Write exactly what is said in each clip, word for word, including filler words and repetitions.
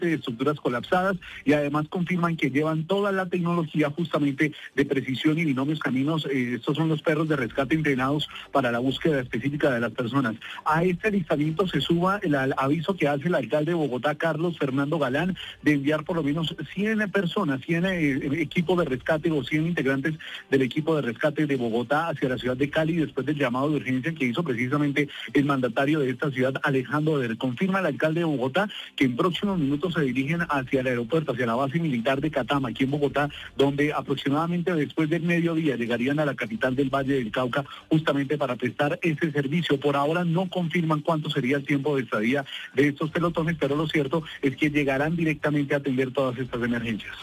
de estructuras colapsadas, y además confirman que llevan toda la tecnología justamente de precisión y binomios caninos. Eh, estos son los perros de rescate entrenados para la búsqueda específica de las personas. A este alistamiento se suma el, el aviso que hace el alcalde de Bogotá, Carlos Fernando Galán, de enviar por lo menos cien personas, cien eh, equipos de rescate o cien integrantes del equipo de rescate de Bogotá hacia la ciudad de Cali, después del llamado de urgencia que hizo precisamente el mandatario de esta ciudad, Alejandro Der. Confirma el alcalde de Bogotá que en próximos minutos se dirigen hacia el aeropuerto, hacia la base militar de Catama, aquí en Bogotá, donde aproximadamente después del mediodía llegarían a la capital del Valle del Cauca, justamente para prestar ese servicio. Por ahora no confirman cuánto sería el tiempo de estadía de estos pelotones, pero lo cierto es que llegarán directamente a atender todas estas emergencias.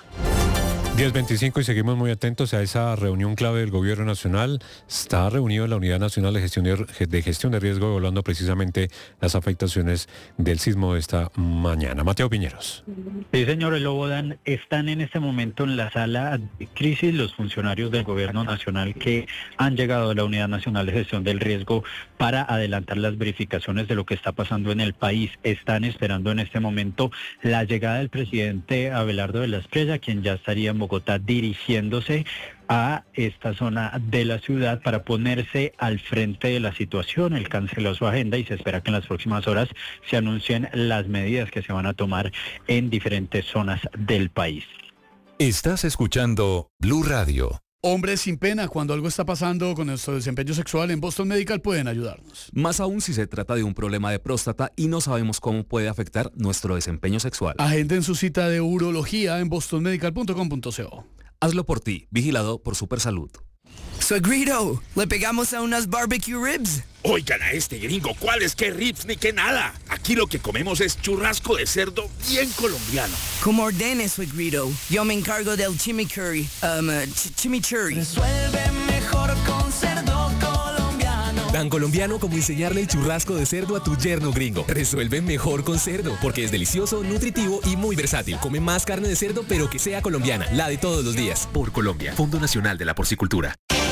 diez veinticinco y seguimos muy atentos a esa reunión clave del Gobierno Nacional. Está reunido la Unidad Nacional de Gestión de, de Gestión de Riesgo, evaluando precisamente las afectaciones del sismo de esta mañana. Mateo Piñeros. Sí, señor Lobodan, están en este momento en la sala de crisis los funcionarios del Gobierno Nacional que han llegado a la Unidad Nacional de Gestión del Riesgo para adelantar las verificaciones de lo que está pasando en el país. Están esperando en este momento la llegada del presidente Abelardo de la Espriella, quien ya estaría en Bogotá dirigiéndose a esta zona de la ciudad para ponerse al frente de la situación. Él canceló su agenda y se espera que en las próximas horas se anuncien las medidas que se van a tomar en diferentes zonas del país. Estás escuchando Blue Radio. Hombres sin pena, cuando algo está pasando con nuestro desempeño sexual, en Boston Medical pueden ayudarnos. Más aún si se trata de un problema de próstata y no sabemos cómo puede afectar nuestro desempeño sexual. Agenden su cita de urología en boston medical punto com punto co. Hazlo por ti, vigilado por Supersalud. Suegrito, ¿le pegamos a unas barbecue ribs? Oigan a este gringo, ¿cuáles qué ribs ni qué nada? Aquí lo que comemos es churrasco de cerdo bien colombiano. Como ordene, suegrito. Yo me encargo del chimichurri. Um, uh, ch chimichurri. Resuelve mejor con cerdo colombiano. Tan colombiano como enseñarle el churrasco de cerdo a tu yerno gringo. Resuelve mejor con cerdo, porque es delicioso, nutritivo y muy versátil. Come más carne de cerdo, pero que sea colombiana, la de todos los días. Por Colombia, Fondo Nacional de la Porcicultura.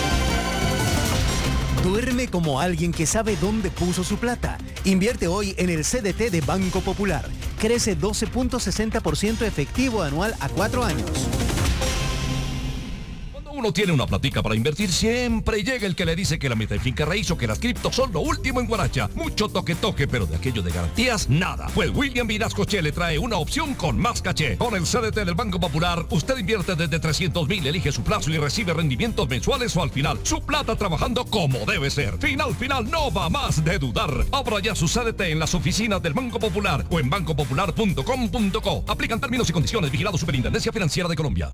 Duerme como alguien que sabe dónde puso su plata. Invierte hoy en el C D T de Banco Popular. Crece doce punto sesenta por ciento efectivo anual a cuatro años. Uno tiene una platica para invertir, siempre llega el que le dice que la meta en finca raíz o que las cripto son lo último en Guaracha. Mucho toque toque, pero de aquello de garantías, nada. Pues William Vinascoche le trae una opción con más caché. Con el C D T del Banco Popular, usted invierte desde trescientos mil, elige su plazo y recibe rendimientos mensuales o al final. Su plata trabajando como debe ser. Final, final, no va más de dudar. Abra ya su C D T en las oficinas del Banco Popular o en banco popular punto com punto co. Aplican términos y condiciones. Vigilado Superintendencia Financiera de Colombia.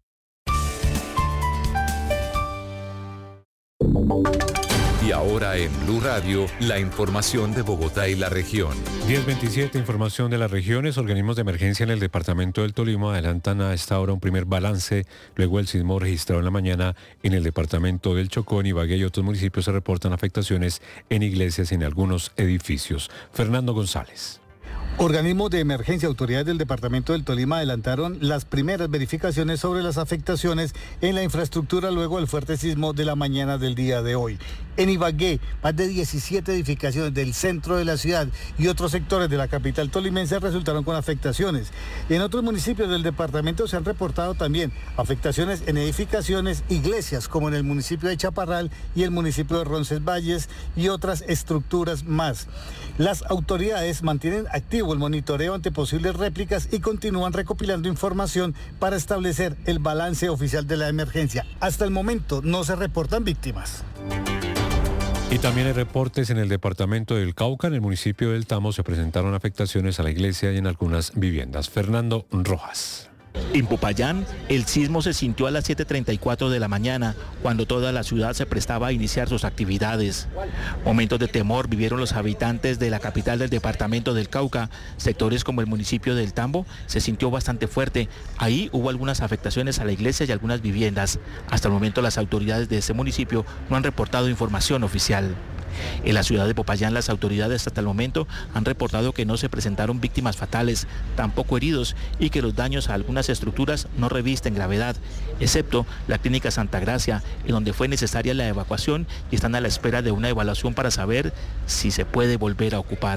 Y ahora en Blue Radio, la información de Bogotá y la región. diez veintisiete, información de las regiones. Organismos de emergencia en el departamento del Tolima adelantan a esta hora un primer balance. Luego del sismo registrado en la mañana en el departamento del Chocó, en Ibagué y otros municipios se reportan afectaciones en iglesias y en algunos edificios. Fernando González. Organismos de emergencia y autoridades del departamento del Tolima adelantaron las primeras verificaciones sobre las afectaciones en la infraestructura luego del fuerte sismo de la mañana del día de hoy. En Ibagué, más de diecisiete edificaciones del centro de la ciudad y otros sectores de la capital tolimense resultaron con afectaciones. En otros municipios del departamento se han reportado también afectaciones en edificaciones, iglesias, como en el municipio de Chaparral y el municipio de Roncesvalles y otras estructuras más. Las autoridades mantienen activo el monitoreo ante posibles réplicas y continúan recopilando información para establecer el balance oficial de la emergencia. Hasta el momento no se reportan víctimas. Y también hay reportes en el departamento del Cauca. En el municipio del Tamo se presentaron afectaciones a la iglesia y en algunas viviendas. Fernando Rojas. En Popayán, el sismo se sintió a las siete treinta y cuatro de la mañana, cuando toda la ciudad se prestaba a iniciar sus actividades. Momentos de temor vivieron los habitantes de la capital del departamento del Cauca. Sectores como el municipio del Tambo se sintió bastante fuerte. Ahí hubo algunas afectaciones a la iglesia y algunas viviendas. Hasta el momento las autoridades de ese municipio no han reportado información oficial. En la ciudad de Popayán, las autoridades hasta el momento han reportado que no se presentaron víctimas fatales, tampoco heridos, y que los daños a algunas estructuras no revisten gravedad, excepto la clínica Santa Gracia, en donde fue necesaria la evacuación y están a la espera de una evaluación para saber si se puede volver a ocupar.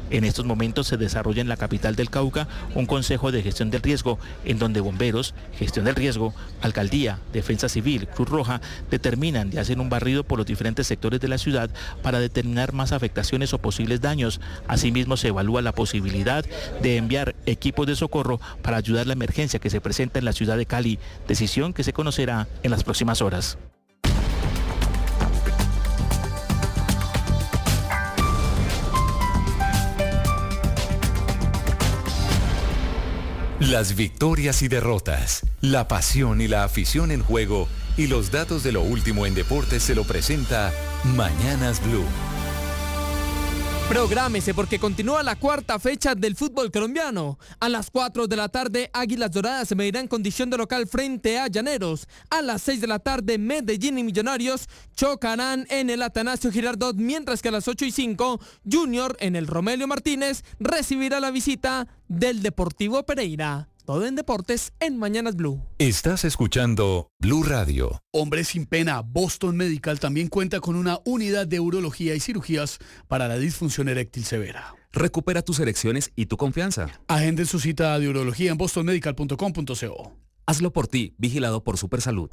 En estos momentos se desarrolla en la capital del Cauca un consejo de gestión del riesgo, en donde bomberos, gestión del riesgo, alcaldía, defensa civil, Cruz Roja, determinan y hacen un barrido por los diferentes sectores de la ciudad para determinar más afectaciones o posibles daños. Asimismo, se evalúa la posibilidad de enviar equipos de socorro para ayudar a la emergencia que se presenta en la ciudad de Cali, decisión que se conocerá en las próximas horas. Las victorias y derrotas, la pasión y la afición en juego y los datos de lo último en deportes se lo presenta Mañanas Blue. Prográmese porque continúa la cuarta fecha del fútbol colombiano. A las cuatro de la tarde, Águilas Doradas se medirá en condición de local frente a Llaneros. A las seis de la tarde, Medellín y Millonarios chocarán en el Atanasio Girardot, mientras que a las ocho y cinco, Junior en el Romelio Martínez recibirá la visita del Deportivo Pereira. Todo en deportes en Mañanas Blue. Estás escuchando Blue Radio. Hombre sin pena, Boston Medical también cuenta con una unidad de urología y cirugías para la disfunción eréctil severa. Recupera tus erecciones y tu confianza. Agenden su cita de urología en boston medical punto com punto co. Hazlo por ti, vigilado por Supersalud.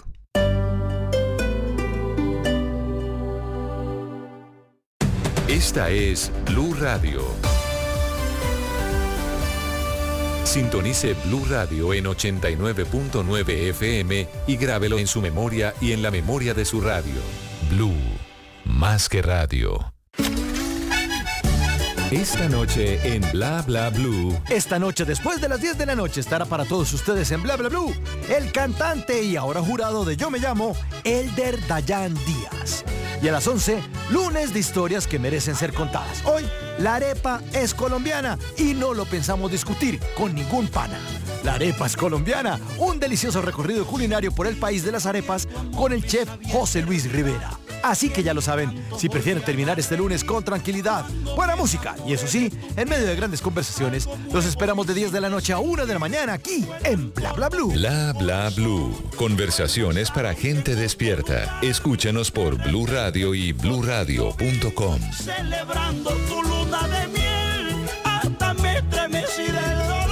Esta es Blue Radio. Sintonice Blue Radio en ochenta y nueve punto nueve F M y grábelo en su memoria y en la memoria de su radio. Blue, más que radio. Esta noche en Bla Bla Blue. Esta noche, después de las diez de la noche, estará para todos ustedes en Bla Bla Blue el cantante y ahora jurado de Yo Me Llamo, Elder Dayan Díaz. Y a las once, lunes de historias que merecen ser contadas. Hoy, la arepa es colombiana y no lo pensamos discutir con ningún pana. La arepa es colombiana, un delicioso recorrido culinario por el país de las arepas con el chef José Luis Rivera. Así que ya lo saben, si prefieren terminar este lunes con tranquilidad, buena música y eso sí, en medio de grandes conversaciones, los esperamos de diez de la noche a una de la mañana aquí en Bla Bla Blue. Bla Bla Blue. Conversaciones para gente despierta. Escúchanos por Blue Radio y blue radio punto com. Celebrando tu luna de miel, hasta me estremecí del dolor.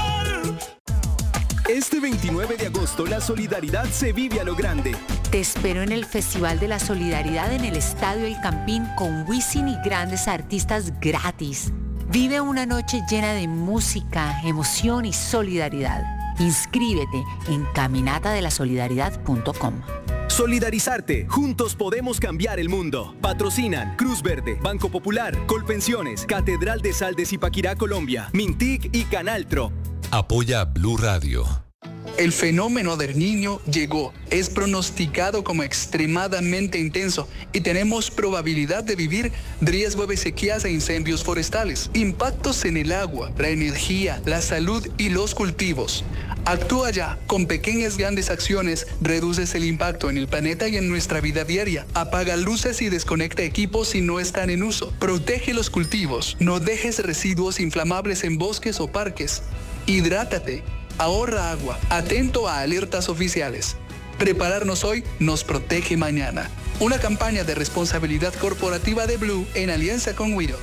Este veintinueve de agosto la solidaridad se vive a lo grande. Te espero en el Festival de la Solidaridad en el Estadio El Campín con Wisin y grandes artistas gratis. Vive una noche llena de música, emoción y solidaridad. Inscríbete en caminata de la solidaridad punto com. Solidarizarte. Juntos podemos cambiar el mundo. Patrocinan Cruz Verde, Banco Popular, Colpensiones, Catedral de Sal de Zipaquirá, Colombia, Mintic y Canaltro. Apoya Blue Radio. El fenómeno del Niño llegó, es pronosticado como extremadamente intenso y tenemos probabilidad de vivir riesgo de sequías e incendios forestales, impactos en el agua, la energía, la salud y los cultivos. Actúa ya, con pequeñas grandes acciones reduces el impacto en el planeta y en nuestra vida diaria. Apaga luces y desconecta equipos si no están en uso. Protege los cultivos, no dejes residuos inflamables en bosques o parques. Hidrátate. Ahorra agua. Atento a alertas oficiales. Prepararnos hoy nos protege mañana. Una campaña de responsabilidad corporativa de Blue en alianza con Wido.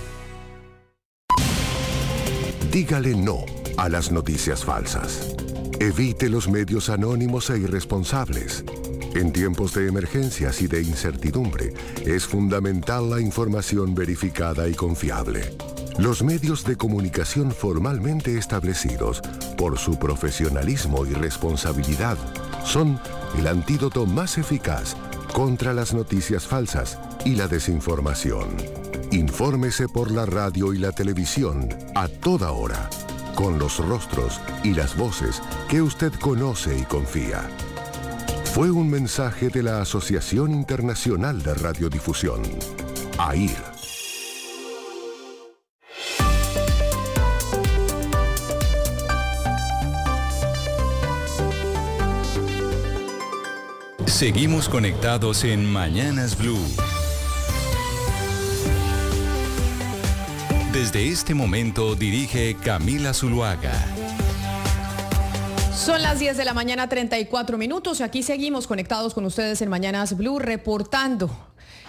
Dígale no a las noticias falsas. Evite los medios anónimos e irresponsables. En tiempos de emergencias y de incertidumbre, es fundamental la información verificada y confiable. Los medios de comunicación formalmente establecidos por su profesionalismo y responsabilidad son el antídoto más eficaz contra las noticias falsas y la desinformación. Infórmese por la radio y la televisión a toda hora, con los rostros y las voces que usted conoce y confía. Fue un mensaje de la Asociación Internacional de Radiodifusión, A I R. Seguimos conectados en Mañanas Blue. Desde este momento dirige Camila Zuluaga. Son las diez de la mañana, treinta y cuatro minutos, y aquí seguimos conectados con ustedes en Mañanas Blue, reportando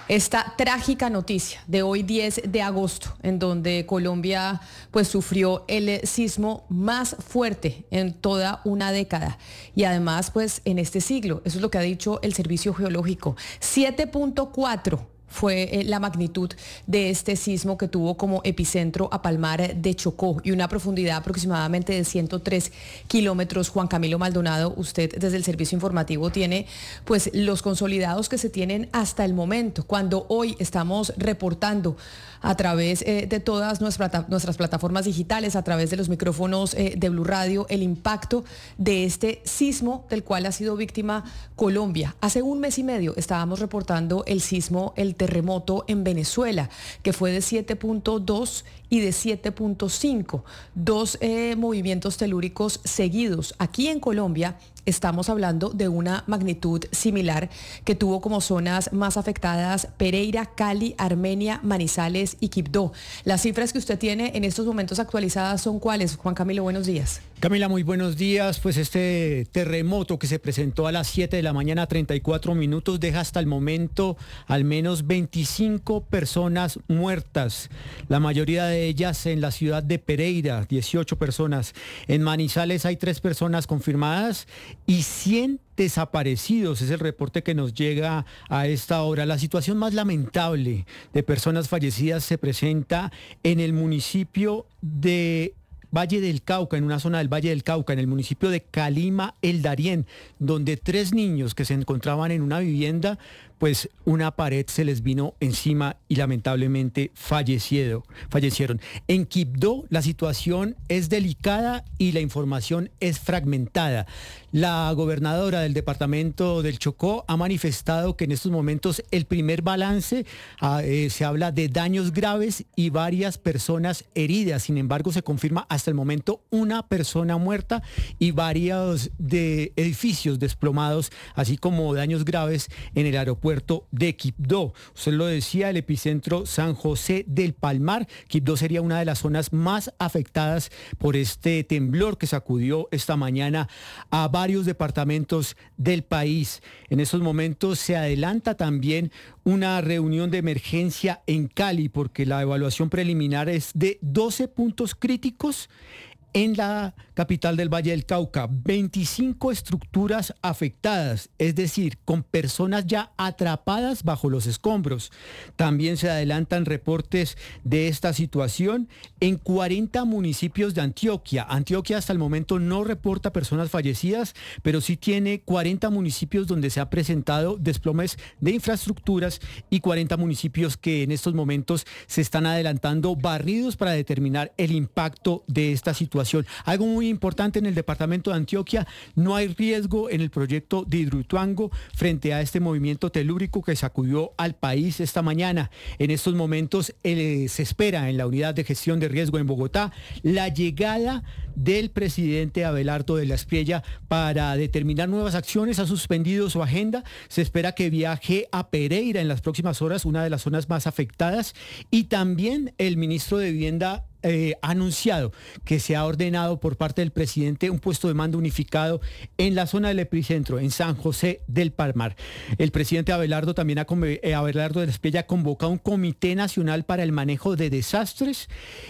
Esta trágica noticia de hoy diez de agosto, en donde Colombia pues sufrió el sismo más fuerte en toda una década y además pues en este siglo, eso es lo que ha dicho el Servicio Geológico, siete punto cuatro fue la magnitud de este sismo que tuvo como epicentro a Palmar de Chocó y una profundidad aproximadamente de ciento tres kilómetros. Juan Camilo Maldonado, usted desde el servicio informativo tiene pues los consolidados que se tienen hasta el momento, cuando hoy estamos reportando a través eh, de todas nuestras, nuestras plataformas digitales, a través de los micrófonos eh, de Blue Radio, el impacto de este sismo del cual ha sido víctima Colombia. Hace un mes y medio estábamos reportando el sismo, el terremoto en Venezuela, que fue de siete punto dos y de siete punto cinco, dos eh, movimientos telúricos seguidos. Aquí en Colombia estamos hablando de una magnitud similar que tuvo como zonas más afectadas Pereira, Cali, Armenia, Manizales y Quibdó. Las cifras que usted tiene en estos momentos actualizadas son ¿cuáles? Juan Camilo, buenos días. Camila, muy buenos días. Pues este terremoto que se presentó a las siete de la mañana, treinta y cuatro minutos, deja hasta el momento al menos veinticinco personas muertas. La mayoría de ellas en la ciudad de Pereira, dieciocho personas. En Manizales hay tres personas confirmadas y cien desaparecidos, es el reporte que nos llega a esta hora. La situación más lamentable de personas fallecidas se presenta en el municipio de Valle del Cauca, en una zona del Valle del Cauca, en el municipio de Calima, El Darién, donde tres niños que se encontraban en una vivienda, pues una pared se les vino encima y lamentablemente fallecieron. fallecieron. En Quibdó la situación es delicada y la información es fragmentada. La gobernadora del departamento del Chocó ha manifestado que en estos momentos el primer balance eh, se habla de daños graves y varias personas heridas. Sin embargo, se confirma hasta el momento una persona muerta y varios de edificios desplomados, así como daños graves en el aeropuerto de Quibdó. Usted lo decía, el epicentro San José del Palmar. Quibdó sería una de las zonas más afectadas por este temblor que sacudió esta mañana a varios departamentos del país. En estos momentos se adelanta también una reunión de emergencia en Cali porque la evaluación preliminar es de doce puntos críticos en la capital del Valle del Cauca, veinticinco estructuras afectadas, es decir, con personas ya atrapadas bajo los escombros. También se adelantan reportes de esta situación en cuarenta municipios de Antioquia. Antioquia hasta el momento no reporta personas fallecidas, pero sí tiene cuarenta municipios donde se ha presentado desplomes de infraestructuras y cuarenta municipios que en estos momentos se están adelantando barridos para determinar el impacto de esta situación. Algo muy importante en el departamento de Antioquia, no hay riesgo en el proyecto de Hidroituango frente a este movimiento telúrico que sacudió al país esta mañana. En estos momentos eh, se espera en la unidad de gestión de riesgo en Bogotá la llegada del presidente Abelardo de la Espriella para determinar nuevas acciones. Ha suspendido su agenda. Se espera que viaje a Pereira en las próximas horas, una de las zonas más afectadas, y también el ministro de Vivienda Eh, ha anunciado que se ha ordenado por parte del presidente un puesto de mando unificado en la zona del epicentro, en San José del Palmar. El presidente Abelardo también ha, eh, Abelardo de la Espriella ha convocado un comité nacional para el manejo de desastres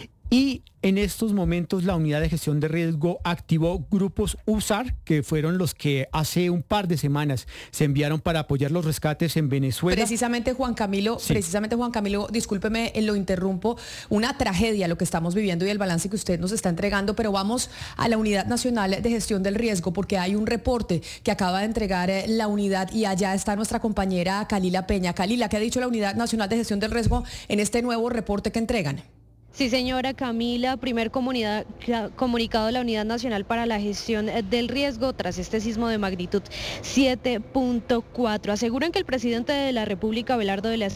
y en estos momentos la unidad de gestión de riesgo activó grupos U S A R, que fueron los que hace un par de semanas se enviaron para apoyar los rescates en Venezuela. Precisamente Juan Camilo, sí. precisamente Juan Camilo, discúlpeme, lo interrumpo, una tragedia lo que estamos viviendo y el balance que usted nos está entregando, pero vamos a la Unidad Nacional de Gestión del Riesgo porque hay un reporte que acaba de entregar la unidad y allá está nuestra compañera Kalila Peña. Kalila, ¿qué ha dicho la Unidad Nacional de Gestión del Riesgo en este nuevo reporte que entregan? Sí, señora Camila, primer comunidad, comunicado de la Unidad Nacional para la Gestión del Riesgo tras este sismo de magnitud siete punto cuatro. Aseguran que el presidente de la República, Abelardo de la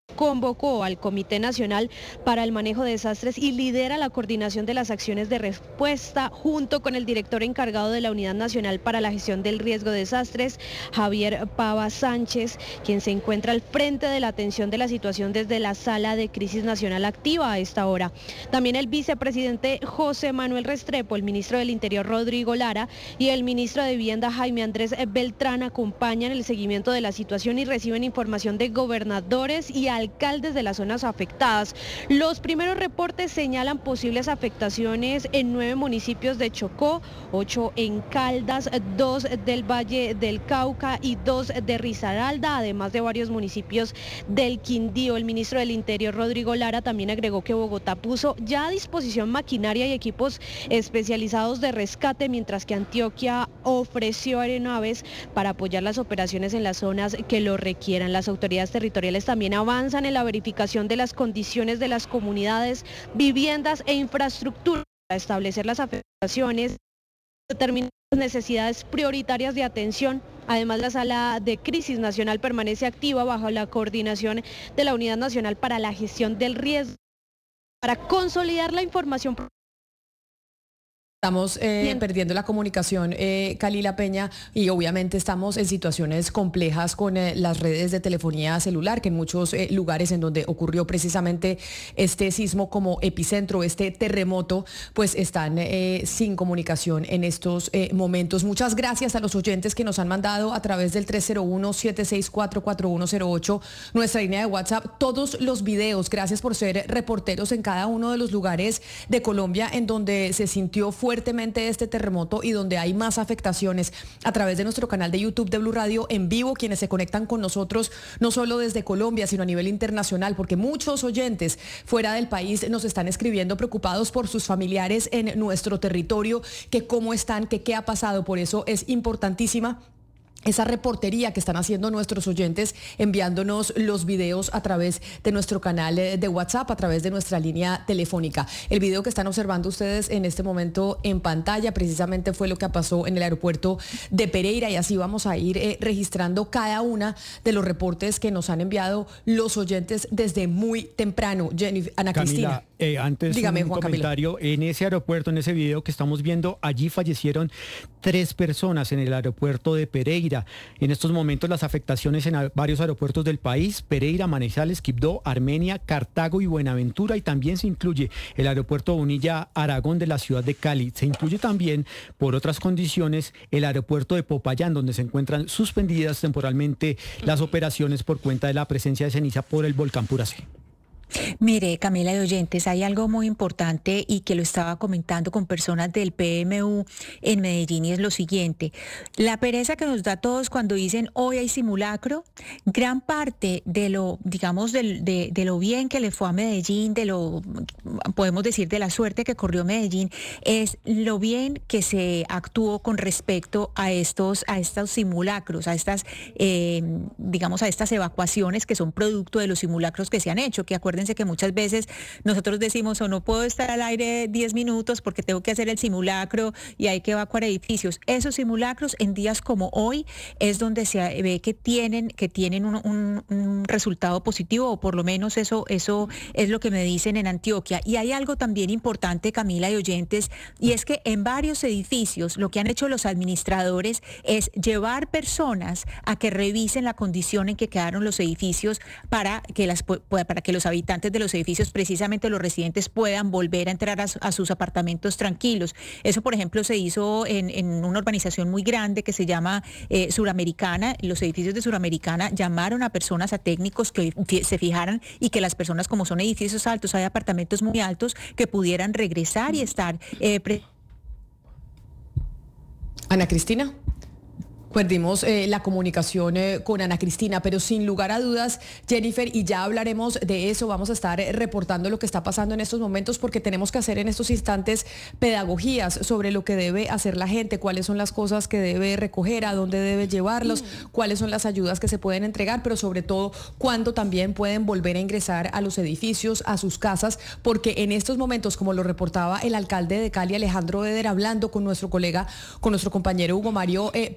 convocó al Comité Nacional para el Manejo de Desastres y lidera la coordinación de las acciones de respuesta junto con el director encargado de la Unidad Nacional para la Gestión del Riesgo de Desastres, Javier Pava Sánchez, quien se encuentra al frente de la atención de la situación desde la Sala de Crisis Nacional activa a esta hora. También el vicepresidente José Manuel Restrepo, el ministro del Interior Rodrigo Lara y el ministro de Vivienda Jaime Andrés Beltrán acompañan el seguimiento de la situación y reciben información de gobernadores y alcaldes de las zonas afectadas. Los primeros reportes señalan posibles afectaciones en nueve municipios de Chocó, ocho en Caldas, dos del Valle del Cauca y dos de Risaralda, además de varios municipios del Quindío. El ministro del Interior, Rodrigo Lara, también agregó que Bogotá puso ya a disposición maquinaria y equipos especializados de rescate, mientras que Antioquia ofreció aeronaves para apoyar las operaciones en las zonas que lo requieran. Las autoridades territoriales también avanzan en la verificación de las condiciones de las comunidades, viviendas e infraestructura para establecer las afectaciones, determinar las necesidades prioritarias de atención. Además, la Sala de Crisis Nacional permanece activa bajo la coordinación de la Unidad Nacional para la Gestión del Riesgo para consolidar la información. Estamos eh, perdiendo la comunicación, eh, Kalila Peña, y obviamente estamos en situaciones complejas con eh, las redes de telefonía celular, que en muchos eh, lugares en donde ocurrió precisamente este sismo como epicentro, este terremoto, pues están eh, sin comunicación en estos eh, momentos. Muchas gracias a los oyentes que nos han mandado a través del tres cero uno, siete seis cuatro, cuatro uno cero ocho, nuestra línea de WhatsApp, todos los videos. Gracias por ser reporteros en cada uno de los lugares de Colombia en donde se sintió fuerte fuertemente este terremoto y donde hay más afectaciones, a través de nuestro canal de YouTube de Blue Radio en vivo, quienes se conectan con nosotros no solo desde Colombia, sino a nivel internacional, porque muchos oyentes fuera del país nos están escribiendo preocupados por sus familiares en nuestro territorio, que cómo están, que qué ha pasado. Por eso es importantísima esa reportería que están haciendo nuestros oyentes, enviándonos los videos a través de nuestro canal de WhatsApp, a través de nuestra línea telefónica. El video que están observando ustedes en este momento en pantalla precisamente fue lo que pasó en el aeropuerto de Pereira, y así vamos a ir eh, registrando cada una de los reportes que nos han enviado los oyentes desde muy temprano. Jennifer, Ana Camila, Cristina. Eh, antes Dígame, un Juan comentario, Camilo. En ese aeropuerto, en ese video que estamos viendo, allí fallecieron tres personas en el aeropuerto de Pereira. En estos momentos las afectaciones en a, varios aeropuertos del país: Pereira, Manizales, Quibdó, Armenia, Cartago y Buenaventura, y también se incluye el aeropuerto Unilla Aragón de la ciudad de Cali. Se incluye también, por otras condiciones, el aeropuerto de Popayán, donde se encuentran suspendidas temporalmente las operaciones por cuenta de la presencia de ceniza por el volcán Puracé. Mire, Camila y oyentes, hay algo muy importante y que lo estaba comentando con personas del P M U en Medellín, y es lo siguiente: la pereza que nos da a todos cuando dicen hoy hay simulacro. Gran parte de lo, digamos, de, de, de lo bien que le fue a Medellín, de lo, podemos decir, de la suerte que corrió Medellín, es lo bien que se actuó con respecto a estos, a estos simulacros, a estas, eh, digamos, a estas evacuaciones que son producto de los simulacros que se han hecho, que acuérdense que muchas veces nosotros decimos, o no puedo estar al aire diez minutos porque tengo que hacer el simulacro y hay que evacuar edificios. Esos simulacros en días como hoy es donde se ve que tienen, que tienen un, un, un resultado positivo, o por lo menos eso, eso es lo que me dicen en Antioquia. Y hay algo también importante, Camila y oyentes, y es que en varios edificios lo que han hecho los administradores es llevar personas a que revisen la condición en que quedaron los edificios para que, las, para que los habitantes de los edificios, precisamente los residentes, puedan volver a entrar a, a sus apartamentos tranquilos. Eso, por ejemplo, se hizo en, en una urbanización muy grande que se llama eh, Suramericana. Los edificios de Suramericana llamaron a personas, a técnicos que se fijaran y que las personas, como son edificios altos, hay apartamentos muy altos, que pudieran regresar y estar... Eh, pre- Ana Cristina. Perdimos eh, la comunicación eh, con Ana Cristina, pero sin lugar a dudas, Jennifer, y ya hablaremos de eso, vamos a estar eh, reportando lo que está pasando en estos momentos, porque tenemos que hacer en estos instantes pedagogías sobre lo que debe hacer la gente, cuáles son las cosas que debe recoger, a dónde debe llevarlos, mm. cuáles son las ayudas que se pueden entregar, pero sobre todo cuándo también pueden volver a ingresar a los edificios, a sus casas, porque en estos momentos, como lo reportaba el alcalde de Cali, Alejandro Eder, hablando con nuestro colega, con nuestro compañero Hugo Mario eh, Palomar,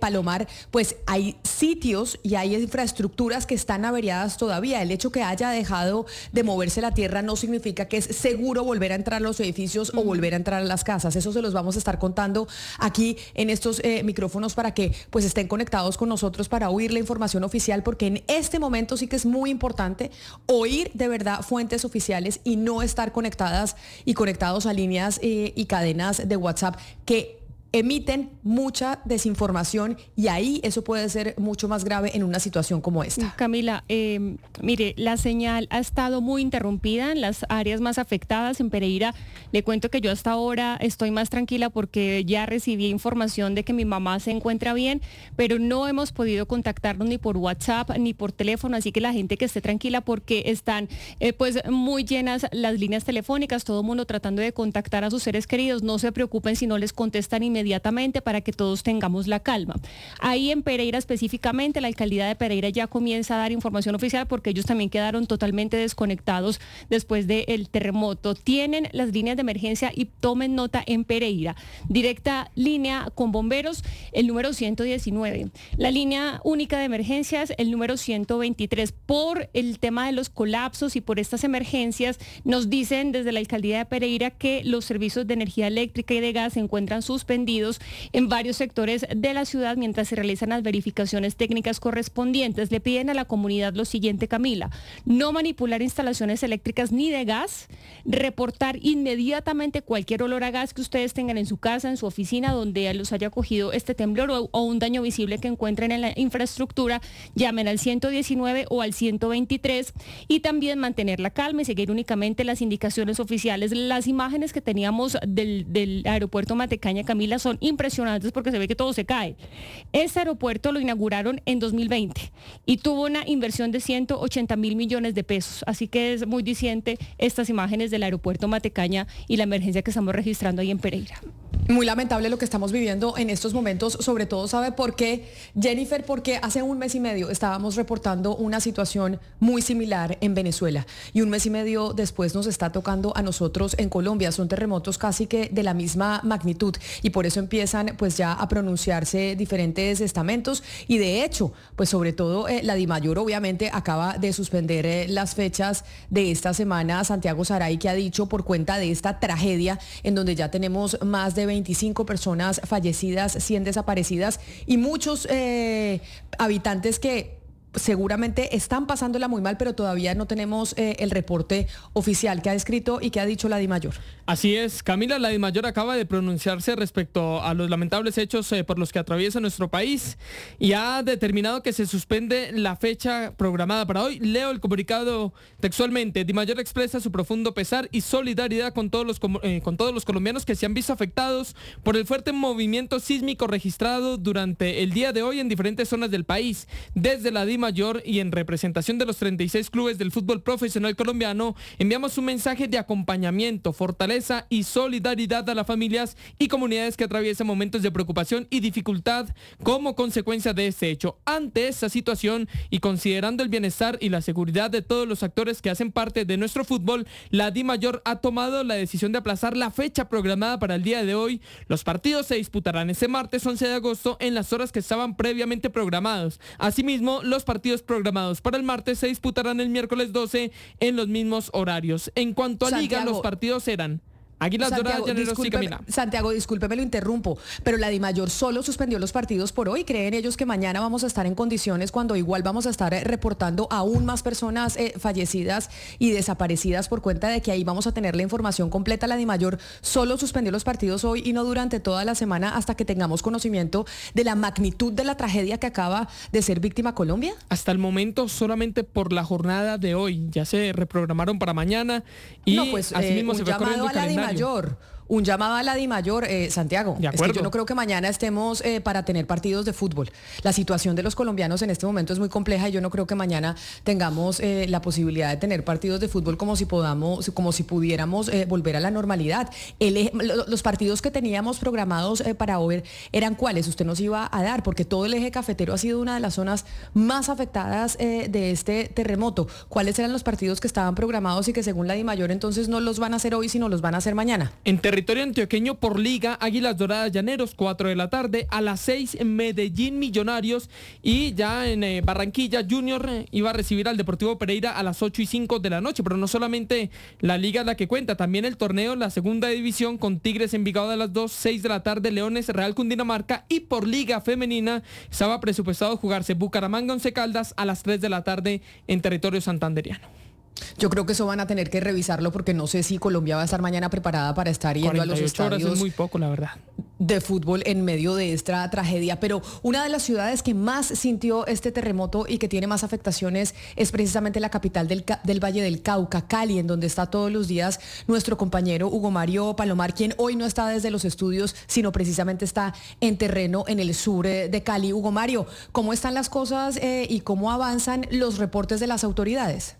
pues hay sitios y hay infraestructuras que están averiadas todavía. El hecho que haya dejado de moverse la tierra no significa que es seguro volver a entrar a los edificios o volver a entrar a las casas. Eso se los vamos a estar contando aquí en estos eh, micrófonos para que pues estén conectados con nosotros para oír la información oficial, porque en este momento sí que es muy importante oír de verdad fuentes oficiales y no estar conectadas y conectados a líneas eh, y cadenas de WhatsApp que emiten mucha desinformación, y ahí eso puede ser mucho más grave en una situación como esta. Camila, eh, mire, la señal ha estado muy interrumpida en las áreas más afectadas. En Pereira, le cuento que yo hasta ahora estoy más tranquila porque ya recibí información de que mi mamá se encuentra bien, pero no hemos podido contactarnos ni por WhatsApp ni por teléfono, así que la gente que esté tranquila porque están eh, pues muy llenas las líneas telefónicas, todo el mundo tratando de contactar a sus seres queridos. No se preocupen si no les contestan inmediatamente inmediatamente para que todos tengamos la calma. Ahí en Pereira específicamente, la alcaldía de Pereira ya comienza a dar información oficial porque ellos también quedaron totalmente desconectados después del terremoto. Tienen las líneas de emergencia y tomen nota en Pereira. Directa línea con bomberos, el número ciento diecinueve. La línea única de emergencias, el número ciento veintitrés. Por el tema de los colapsos y por estas emergencias, nos dicen desde la alcaldía de Pereira que los servicios de energía eléctrica y de gas se encuentran suspendidos en varios sectores de la ciudad mientras se realizan las verificaciones técnicas correspondientes. Le piden a la comunidad lo siguiente, Camila: no manipular instalaciones eléctricas ni de gas, reportar inmediatamente cualquier olor a gas que ustedes tengan en su casa, en su oficina, donde los haya cogido este temblor o, o un daño visible que encuentren en la infraestructura. Llamen al ciento diecinueve o al ciento veintitrés, y también mantener la calma y seguir únicamente las indicaciones oficiales. Las imágenes que teníamos del, del aeropuerto Matecaña, Camila, son impresionantes porque se ve que todo se cae. Este aeropuerto lo inauguraron en dos mil veinte y tuvo una inversión de ciento ochenta mil millones de pesos, así que es muy diciente estas imágenes del aeropuerto Matecaña y la emergencia que estamos registrando ahí en Pereira. Muy lamentable lo que estamos viviendo en estos momentos, sobre todo, ¿sabe por qué, Jennifer? Porque hace un mes y medio estábamos reportando una situación muy similar en Venezuela y un mes y medio después nos está tocando a nosotros en Colombia. Son terremotos casi que de la misma magnitud y por eso empiezan pues ya a pronunciarse diferentes estamentos y de hecho, pues sobre todo eh, la DIMAYOR obviamente acaba de suspender eh, las fechas de esta semana. Santiago Saray, que ha dicho por cuenta de esta tragedia en donde ya tenemos más de veinticinco personas fallecidas, cien desaparecidas y muchos eh, habitantes que seguramente están pasándola muy mal, pero todavía no tenemos eh, el reporte oficial que ha escrito y que ha dicho la DIMAYOR. Así es, Camila, la DIMAYOR acaba de pronunciarse respecto a los lamentables hechos eh, por los que atraviesa nuestro país y ha determinado que se suspende la fecha programada para hoy. Leo el comunicado textualmente: DIMAYOR expresa su profundo pesar y solidaridad con todos los eh, con todos los colombianos que se han visto afectados por el fuerte movimiento sísmico registrado durante el día de hoy en diferentes zonas del país. Desde la DIMAYOR Mayor y en representación de los treinta y seis clubes del fútbol profesional colombiano, enviamos un mensaje de acompañamiento, fortaleza y solidaridad a las familias y comunidades que atraviesan momentos de preocupación y dificultad como consecuencia de este hecho. Ante esta situación y considerando el bienestar y la seguridad de todos los actores que hacen parte de nuestro fútbol, la DIMAYOR ha tomado la decisión de aplazar la fecha programada para el día de hoy. Los partidos se disputarán este martes once de agosto en las horas que estaban previamente programados. Asimismo, los partidos programados para el martes se disputarán el miércoles doce en los mismos horarios. En cuanto a Santiago, Liga, los partidos serán Águilas Doradas, Llaneros y Camina. Santiago, discúlpeme, lo interrumpo, pero la DIMAYOR solo suspendió los partidos por hoy. ¿Creen ellos que mañana vamos a estar en condiciones cuando igual vamos a estar eh, reportando aún más personas eh, fallecidas y desaparecidas por cuenta de que ahí vamos a tener la información completa? La DIMAYOR solo suspendió los partidos hoy y no durante toda la semana hasta que tengamos conocimiento de la magnitud de la tragedia que acaba de ser víctima Colombia. Hasta el momento solamente por la jornada de hoy. Ya se reprogramaron para mañana y no, pues, asimismo eh, se fue corriendo el calendario. Mayor. Un llamado a la DIMAYOR, eh, Santiago. Es que yo no creo que mañana estemos eh, para tener partidos de fútbol. La situación de los colombianos en este momento es muy compleja y yo no creo que mañana tengamos eh, la posibilidad de tener partidos de fútbol como si podamos, como si pudiéramos eh, volver a la normalidad. El, los partidos que teníamos programados eh, para hoy eran cuáles usted nos iba a dar, porque todo el eje cafetero ha sido una de las zonas más afectadas eh, de este terremoto. ¿Cuáles eran los partidos que estaban programados y que según la DIMAYOR entonces no los van a hacer hoy, sino los van a hacer mañana? En territorio antioqueño por liga, Águilas Doradas Llaneros, cuatro de la tarde, a las seis Medellín Millonarios, y ya en eh, Barranquilla Junior eh, iba a recibir al Deportivo Pereira a las ocho y cinco de la noche, pero no solamente la liga es la que cuenta, también el torneo, la segunda división con Tigres Envigado a las dos, seis de la tarde, Leones Real Cundinamarca, y por liga femenina estaba presupuestado jugarse Bucaramanga Once Caldas a las tres de la tarde en territorio santanderiano. Yo creo que eso van a tener que revisarlo porque no sé si Colombia va a estar mañana preparada para estar yendo a los estadios. Horas es muy poco, la verdad. De fútbol en medio de esta tragedia, pero una de las ciudades que más sintió este terremoto y que tiene más afectaciones es precisamente la capital del, del Valle del Cauca, Cali, en donde está todos los días nuestro compañero Hugo Mario Palomar, quien hoy no está desde los estudios, sino precisamente está en terreno en el sur de Cali. Hugo Mario, ¿cómo están las cosas eh, y cómo avanzan los reportes de las autoridades?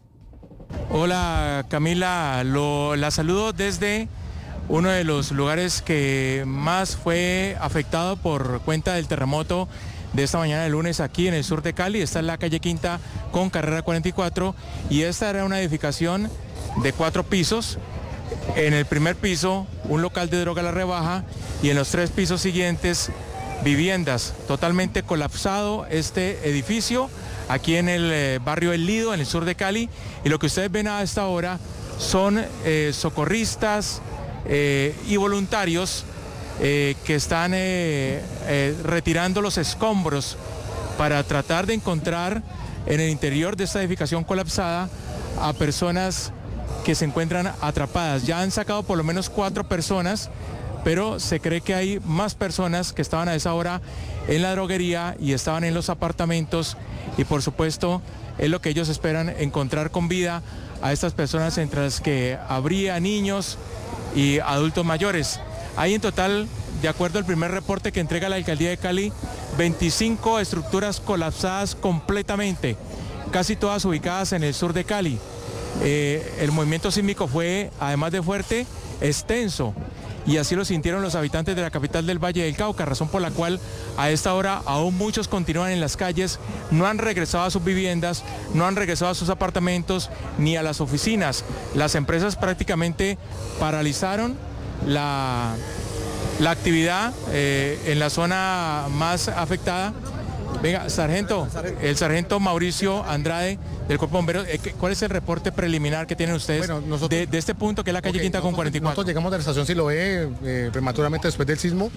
Hola Camila, lo, la saludo desde uno de los lugares que más fue afectado por cuenta del terremoto de esta mañana de lunes aquí en el sur de Cali. Esta es la calle Quinta con carrera cuarenta y cuatro y esta era una edificación de cuatro pisos. En el primer piso un local de droga a la rebaja y en los tres pisos siguientes viviendas. Totalmente colapsado este edificio aquí en el eh, barrio El Lido, en el sur de Cali, y lo que ustedes ven a esta hora son eh, socorristas eh, y voluntarios eh, que están eh, eh, retirando los escombros para tratar de encontrar en el interior de esta edificación colapsada a personas que se encuentran atrapadas. Ya han sacado por lo menos cuatro personas, pero se cree que hay más personas que estaban a esa hora en la droguería y estaban en los apartamentos, y por supuesto es lo que ellos esperan, encontrar con vida a estas personas, entre las que habría niños y adultos mayores. Hay en total, de acuerdo al primer reporte que entrega la Alcaldía de Cali, veinticinco estructuras colapsadas completamente, casi todas ubicadas en el sur de Cali. Eh, el movimiento sísmico fue, además de fuerte, extenso, y así lo sintieron los habitantes de la capital del Valle del Cauca, razón por la cual a esta hora aún muchos continúan en las calles, no han regresado a sus viviendas, no han regresado a sus apartamentos ni a las oficinas. Las empresas prácticamente paralizaron la, la actividad eh, en la zona más afectada. Venga, sargento, el sargento Mauricio Andrade del Cuerpo de Bomberos, ¿cuál es el reporte preliminaar que tienen ustedes bueno, nosotros, de, de este punto que es la calle okay, Quinta con cuarenta y cuatro? Nosotros llegamos de la estación Siloé eh, prematuramente después del sismo.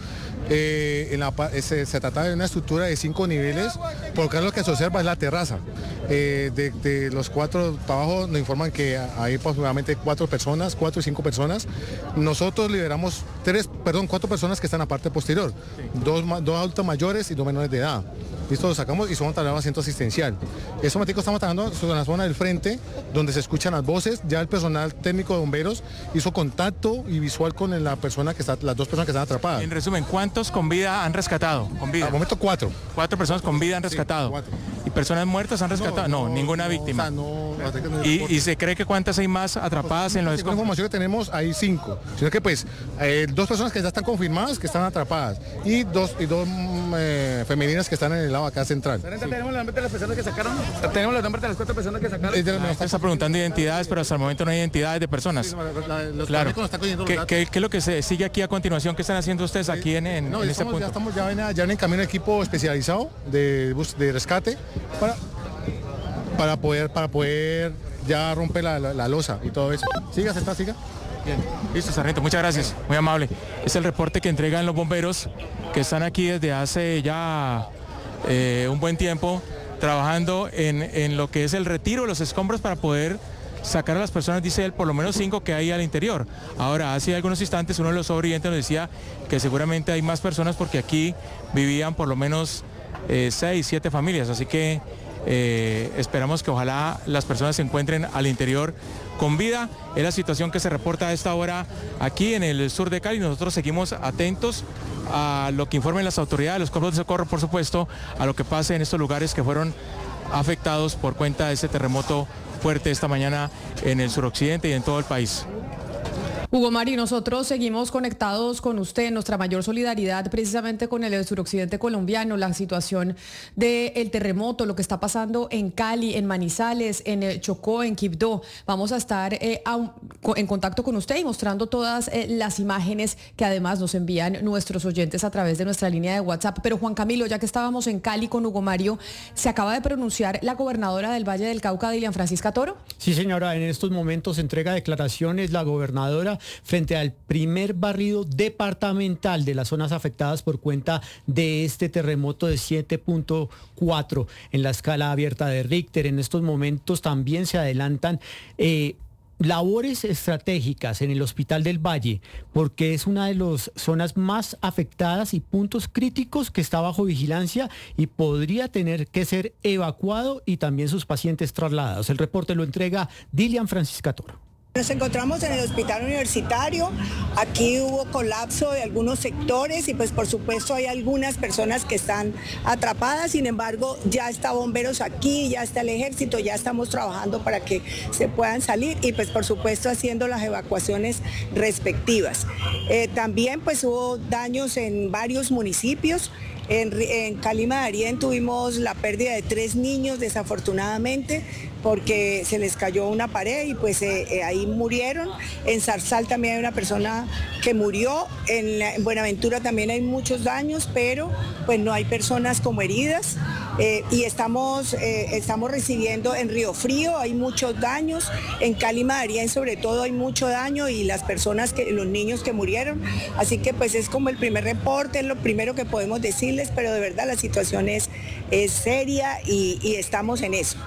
Eh, en la, se, se trata de una estructura de cinco niveles, porque lo que se observa es la terraza. Eh, de, de los cuatro para abajo nos informan que hay aproximadamente cuatro personas, cuatro y cinco personas. Nosotros liberamos tres, perdón, cuatro personas que están en la parte posterior, sí. dos, dos adultos mayores y dos menores de edad. Listo, lo sacamos y somos trasladado a asiento asistencial. Eso momentico estamos trabajando en la zona del frente, donde se escuchan las voces. Ya el personal técnico de bomberos hizo contacto y visual con la persona que está, las dos personas que están atrapadas. En resumen, ¿cuántos con vida han rescatado? Con vida. Al momento cuatro. Cuatro personas con vida han rescatado. Sí, cuatro. ¿Y personas muertas han rescatado? No, no, no ninguna no, víctima. O sea, no, no ¿Y, ¿Y se cree que cuántas hay más atrapadas pues, en los escombros? La información que tenemos hay cinco. Sino que pues eh, dos personas que ya están confirmadas que están atrapadas y dos, y dos eh, femeninas que están en el lado acá central. Sí. ¿Tenemos los nombres de las personas que sacaron? ¿Tenemos los nombres de las cuatro personas que sacaron? Eh, no, está, está preguntando identidades, pero hasta el momento no hay identidades de personas. Sí, la, los claro. ¿Qué, ¿qué, ¿Qué es lo que se sigue aquí a continuación? ¿Qué están haciendo ustedes aquí en, en, no, en estamos, este punto? Ya estamos ya en, ya en camino equipo especializado de, bus, de rescate para, para, poder, para poder ya romper la, la, la losa y todo eso. Siga, está, siga. Bien. Listo, sargento, muchas gracias, muy amable. Es el reporte que entregan los bomberos que están aquí desde hace ya eh, un buen tiempo trabajando en, en lo que es el retiro de los escombros para poder sacar a las personas, dice él, por lo menos cinco que hay al interior. Ahora, hace algunos instantes uno de los sobrevivientes nos decía que seguramente hay más personas porque aquí vivían por lo menos eh, seis, siete familias, así que eh, esperamos que ojalá las personas se encuentren al interior con vida. Es la situación que se reporta a esta hora aquí en el sur de Cali. Nosotros seguimos atentos a lo que informen las autoridades, los cuerpos de socorro, por supuesto, a lo que pase en estos lugares que fueron afectados por cuenta de ese terremoto fuerte esta mañana en el suroccidente y en todo el país. Hugo Mario, nosotros seguimos conectados con usted, nuestra mayor solidaridad precisamente con el suroccidente colombiano, la situación del terremoto, lo que está pasando en Cali, en Manizales, en el Chocó, en Quibdó. Vamos a estar eh, a, en contacto con usted y mostrando todas eh, las imágenes que además nos envían nuestros oyentes a través de nuestra línea de WhatsApp. Pero Juan Camilo, ya que estábamos en Cali con Hugo Mario, ¿se acaba de pronunciar la gobernadora del Valle del Cauca, Dilian Francisca Toro? Sí, señora, en estos momentos entrega declaraciones la gobernadora frente al primer barrido departamental de las zonas afectadas por cuenta de este terremoto de siete punto cuatro en la escala abierta de Richter. En estos momentos también se adelantan eh, labores estratégicas en el Hospital del Valle, porque es una de las zonas más afectadas y puntos críticos que está bajo vigilancia y podría tener que ser evacuado y también sus pacientes trasladados. El reporte lo entrega Dilian Francisca Toro. Nos encontramos en el hospital universitario, aquí hubo colapso de algunos sectores y pues por supuesto hay algunas personas que están atrapadas, sin embargo ya está bomberos aquí, ya está el ejército, ya estamos trabajando para que se puedan salir y pues por supuesto haciendo las evacuaciones respectivas. Eh, también pues hubo daños en varios municipios. En, en Calima de Darién tuvimos la pérdida de tres niños desafortunadamente porque se les cayó una pared y pues eh, eh, ahí murieron. En Zarzal también hay una persona que murió, en, la, en Buenaventura también hay muchos daños, pero pues no hay personas como heridas eh, y estamos, eh, estamos recibiendo en Río Frío, hay muchos daños, en Calima de Darién sobre todo hay mucho daño y las personas, que los niños que murieron, así que pues es como el primer reporte, es lo primero que podemos decirles, pero de verdad la situación es, es seria y, y estamos en eso.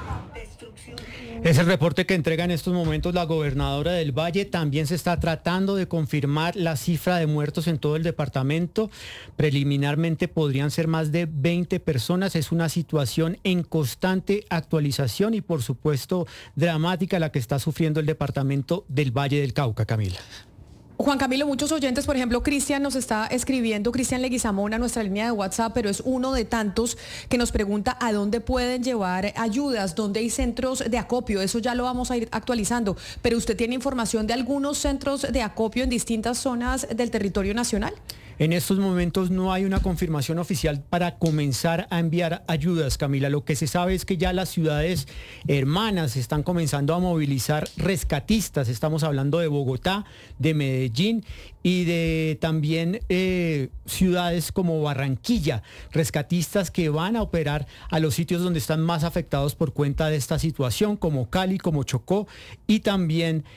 Es el reporte que entrega en estos momentos la gobernadora del Valle. También se está tratando de confirmar la cifra de muertos en todo el departamento. Preliminarmente podrían ser más de veinte personas. Es una situación en constante actualización y por supuesto dramática la que está sufriendo el departamento del Valle del Cauca, Camila. Juan Camilo, muchos oyentes, por ejemplo, Cristian nos está escribiendo, Cristian Leguizamón a nuestra línea de WhatsApp, pero es uno de tantos que nos pregunta a dónde pueden llevar ayudas, dónde hay centros de acopio, eso ya lo vamos a ir actualizando, pero ¿usted tiene información de algunos centros de acopio en distintas zonas del territorio nacional? En estos momentos no hay una confirmación oficial para comenzar a enviar ayudas, Camila. Lo que se sabe es que ya las ciudades hermanas están comenzando a movilizar rescatistas. Estamos hablando de Bogotá, de Medellín y de también eh, ciudades como Barranquilla. Rescatistas que van a operar a los sitios donde están más afectados por cuenta de esta situación, como Cali, como Chocó y también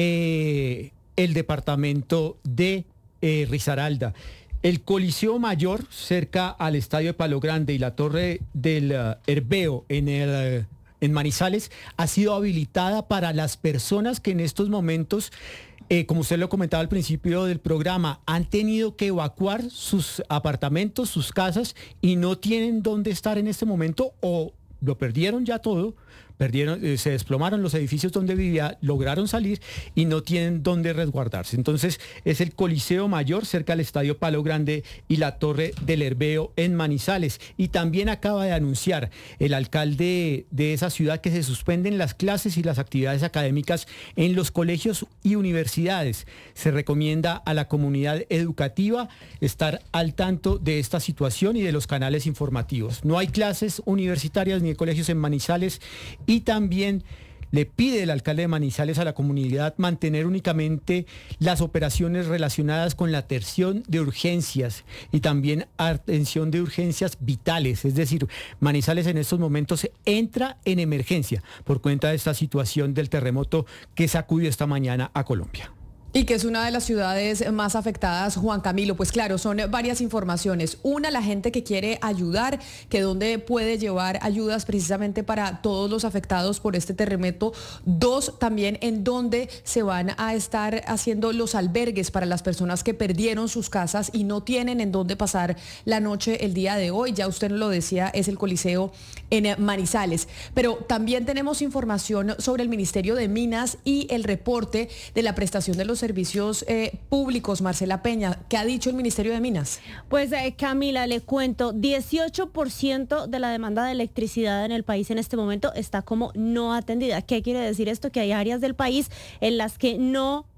eh, el departamento de Eh, Risaralda. El Coliseo Mayor, cerca al Estadio de Palo Grande y la Torre del uh, Herbeo en, el, uh, en Manizales, ha sido habilitada para las personas que en estos momentos, eh, como usted lo comentaba al principio del programa, han tenido que evacuar sus apartamentos, sus casas y no tienen dónde estar en este momento o lo perdieron ya todo. Perdieron, eh, se desplomaron los edificios donde vivía, lograron salir y no tienen dónde resguardarse. Entonces es el Coliseo Mayor cerca al Estadio Palo Grande y la Torre del Herbeo en Manizales. Y también acaba de anunciar el alcalde de esa ciudad que se suspenden las clases y las actividades académicas en los colegios y universidades. Se recomienda a la comunidad educativa estar al tanto de esta situación y de los canales informativos. No hay clases universitarias ni de colegios en Manizales. Y también le pide el alcalde de Manizales a la comunidad mantener únicamente las operaciones relacionadas con la atención de urgencias y también atención de urgencias vitales. Es decir, Manizales en estos momentos entra en emergencia por cuenta de esta situación del terremoto que sacudió esta mañana a Colombia. Y que es una de las ciudades más afectadas, Juan Camilo. Pues claro, son varias informaciones. Una, la gente que quiere ayudar, que dónde puede llevar ayudas precisamente para todos los afectados por este terremoto. Dos, también en dónde se van a estar haciendo los albergues para las personas que perdieron sus casas y no tienen en dónde pasar la noche el día de hoy. Ya usted lo decía, es el Coliseo en Manizales. Pero también tenemos información sobre el Ministerio de Minas y el reporte de la prestación de los servicios eh, públicos. Marcela Peña, ¿qué ha dicho el Ministerio de Minas? Pues eh, Camila, le cuento, dieciocho por ciento de la demanda de electricidad en el país en este momento está como no atendida. ¿Qué quiere decir esto? Que hay áreas del país en las que no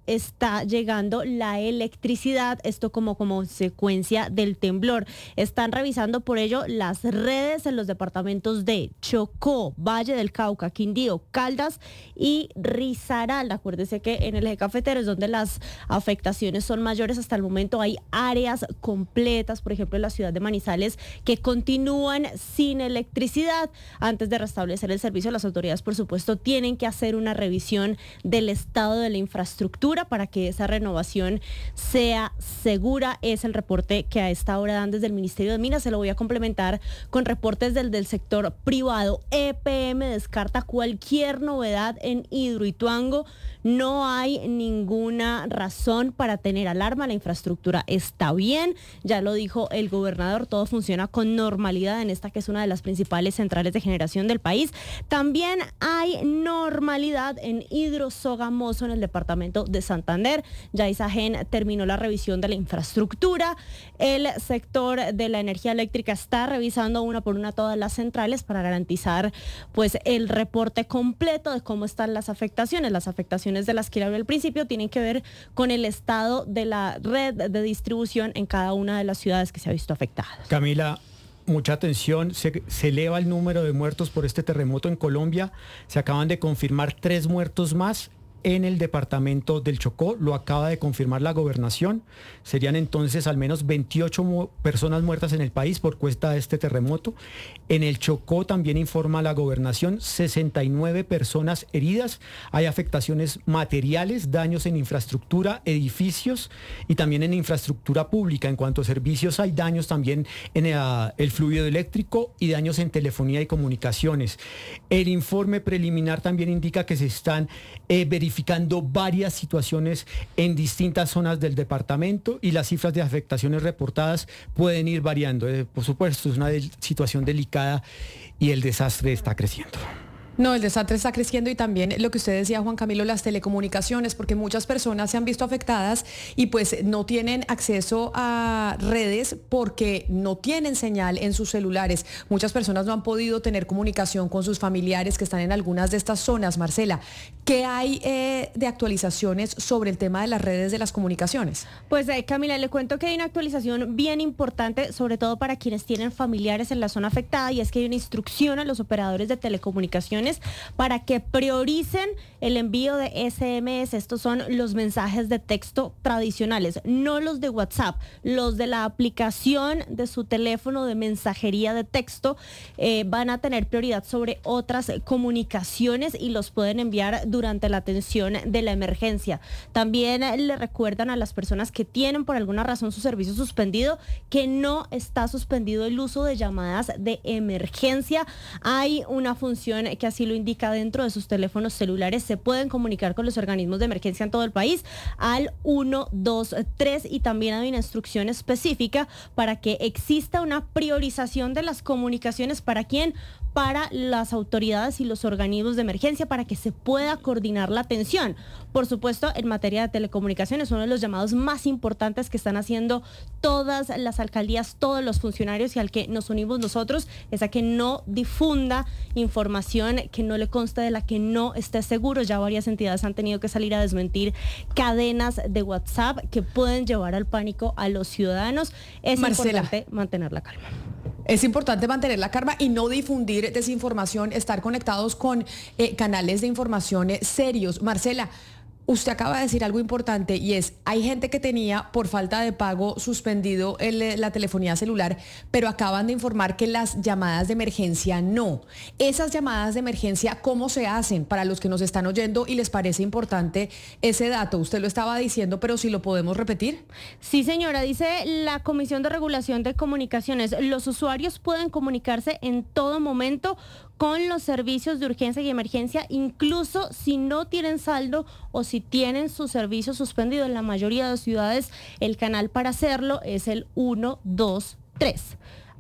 está llegando la electricidad, esto como consecuencia del temblor. Están revisando por ello las redes en los departamentos de Chocó, Valle del Cauca, Quindío, Caldas y Risaralda. Acuérdese que en el eje cafetero es donde las afectaciones son mayores. Hasta el momento hay áreas completas, por ejemplo en la ciudad de Manizales, que continúan sin electricidad. Antes de restablecer el servicio, las autoridades por supuesto tienen que hacer una revisión del estado de la infraestructura para que esa renovación sea segura. Es el reporte que a esta hora dan desde el Ministerio de Minas. Se lo voy a complementar con reportes del, del sector privado. E P M descarta cualquier novedad en Hidroituango. No hay ninguna razón para tener alarma. La infraestructura está bien. Ya lo dijo el gobernador, todo funciona con normalidad en esta que es una de las principales centrales de generación del país. También hay normalidad en Hidrosogamoso en el departamento de Santander. Ya Isagen terminó la revisión de la infraestructura. El sector de la energía eléctrica está revisando una por una todas las centrales para garantizar pues el reporte completo de cómo están las afectaciones. Las afectaciones de las que hablé al principio tienen que ver con el estado de la red de distribución en cada una de las ciudades que se ha visto afectadas. Camila, mucha atención, se, se eleva el número de muertos por este terremoto en Colombia. Se acaban de confirmar tres muertos más en el departamento del Chocó, lo acaba de confirmar la gobernación. Serían entonces al menos veintiocho mu- personas muertas en el país por cuenta de este terremoto. En el Chocó también informa la gobernación sesenta y nueve personas heridas. Hay afectaciones materiales, daños en infraestructura, edificios y también en infraestructura pública. En cuanto a servicios, hay daños también en el, el fluido eléctrico y daños en telefonía y comunicaciones. El informe preliminar también indica que se están eh, verificando varias situaciones en distintas zonas del departamento y las cifras de afectaciones reportadas pueden ir variando. Eh, por supuesto, es una de- situación delicada y el desastre está creciendo. No, el desastre está creciendo y también lo que usted decía, Juan Camilo, las telecomunicaciones, porque muchas personas se han visto afectadas y pues no tienen acceso a redes porque no tienen señal en sus celulares. Muchas personas no han podido tener comunicación con sus familiares que están en algunas de estas zonas. Marcela, ¿qué hay eh, de actualizaciones sobre el tema de las redes de las comunicaciones? Pues eh, Camila, le cuento que hay una actualización bien importante, sobre todo para quienes tienen familiares en la zona afectada, y es que hay una instrucción a los operadores de telecomunicaciones para que prioricen el envío de ese eme ese. Estos son los mensajes de texto tradicionales, no los de WhatsApp, los de la aplicación de su teléfono de mensajería de texto eh, van a tener prioridad sobre otras comunicaciones y los pueden enviar durante la atención de la emergencia. También eh, le recuerdan a las personas que tienen por alguna razón su servicio suspendido que no está suspendido el uso de llamadas de emergencia. Hay una función que así lo indica dentro de sus teléfonos celulares. Se pueden comunicar con los organismos de emergencia en todo el país al uno dos tres y también hay una instrucción específica para que exista una priorización de las comunicaciones. ¿Para quién? Para las autoridades y los organismos de emergencia, para que se pueda coordinar la atención. Por supuesto, en materia de telecomunicaciones, uno de los llamados más importantes que están haciendo todas las alcaldías, todos los funcionarios y al que nos unimos nosotros, es a que no difunda información que no le conste, de la que no esté seguro. Ya varias entidades han tenido que salir a desmentir cadenas de WhatsApp que pueden llevar al pánico a los ciudadanos. Es Marcela, importante mantener la calma. Es importante mantener la calma y no difundir desinformación, estar conectados con eh, canales de información eh, serios. Marcela, usted acaba de decir algo importante y es, hay gente que tenía por falta de pago suspendido el, la telefonía celular, pero acaban de informar que las llamadas de emergencia no. Esas llamadas de emergencia, ¿cómo se hacen para los que nos están oyendo y les parece importante ese dato? Usted lo estaba diciendo, pero si lo podemos repetir. Sí, señora, dice la Comisión de Regulación de Comunicaciones, los usuarios pueden comunicarse en todo momento con los servicios de urgencia y emergencia, incluso si no tienen saldo o si tienen su servicio suspendido. En la mayoría de las ciudades el canal para hacerlo es el uno dos tres.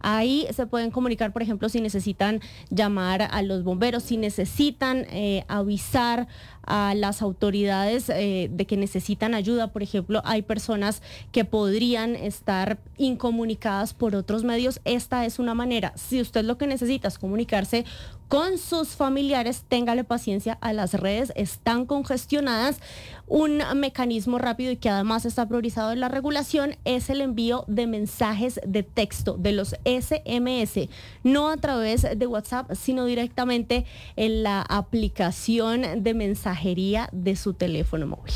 Ahí se pueden comunicar, por ejemplo, si necesitan llamar a los bomberos, si necesitan eh, avisar a las autoridades eh, de que necesitan ayuda. Por ejemplo, hay personas que podrían estar incomunicadas por otros medios. Esta es una manera. Si usted lo que necesita es comunicarse con sus familiares, téngale paciencia, a las redes están congestionadas. Un mecanismo rápido y que además está priorizado en la regulación es el envío de mensajes de texto, de los ese eme ese, no a través de WhatsApp, sino directamente en la aplicación de mensajería de su teléfono móvil.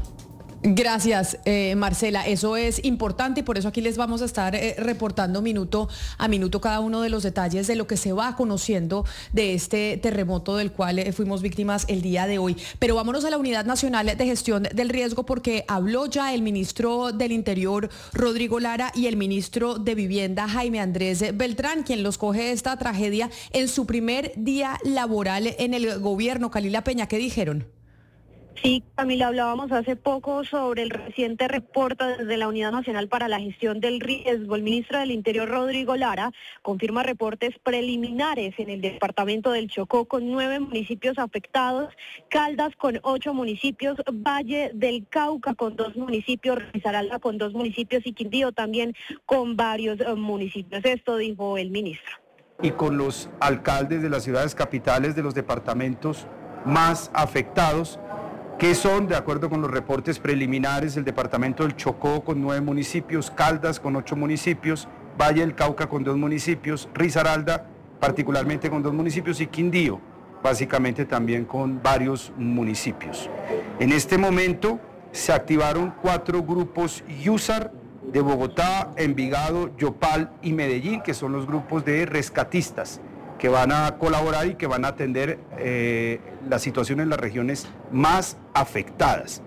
Gracias, eh, Marcela. Eso es importante y por eso aquí les vamos a estar eh, reportando minuto a minuto cada uno de los detalles de lo que se va conociendo de este terremoto del cual eh, fuimos víctimas el día de hoy. Pero vámonos a la Unidad Nacional de Gestión del Riesgo, porque habló ya el ministro del Interior, Rodrigo Lara, y el ministro de Vivienda, Jaime Andrés Beltrán, quien los coge esta tragedia en su primer día laboral en el gobierno. Kalila Peña, ¿qué dijeron? Sí, Camila, hablábamos hace poco sobre el reciente reporte desde la Unidad Nacional para la Gestión del Riesgo. El ministro del Interior, Rodrigo Lara, confirma reportes preliminares en el departamento del Chocó con nueve municipios afectados, Caldas con ocho municipios, Valle del Cauca con dos municipios, Risaralda con dos municipios y Quindío también con varios uh, municipios. Esto dijo el ministro. Y con los alcaldes de las ciudades capitales de los departamentos más afectados, que son, de acuerdo con los reportes preliminares, el departamento del Chocó con nueve municipios, Caldas con ocho municipios, Valle del Cauca con dos municipios, Risaralda particularmente con dos municipios y Quindío, básicamente también con varios municipios. En este momento se activaron cuatro grupos YUSAR de Bogotá, Envigado, Yopal y Medellín, que son los grupos de rescatistas que van a colaborar y que van a atender eh, la situación en las regiones más afectadas.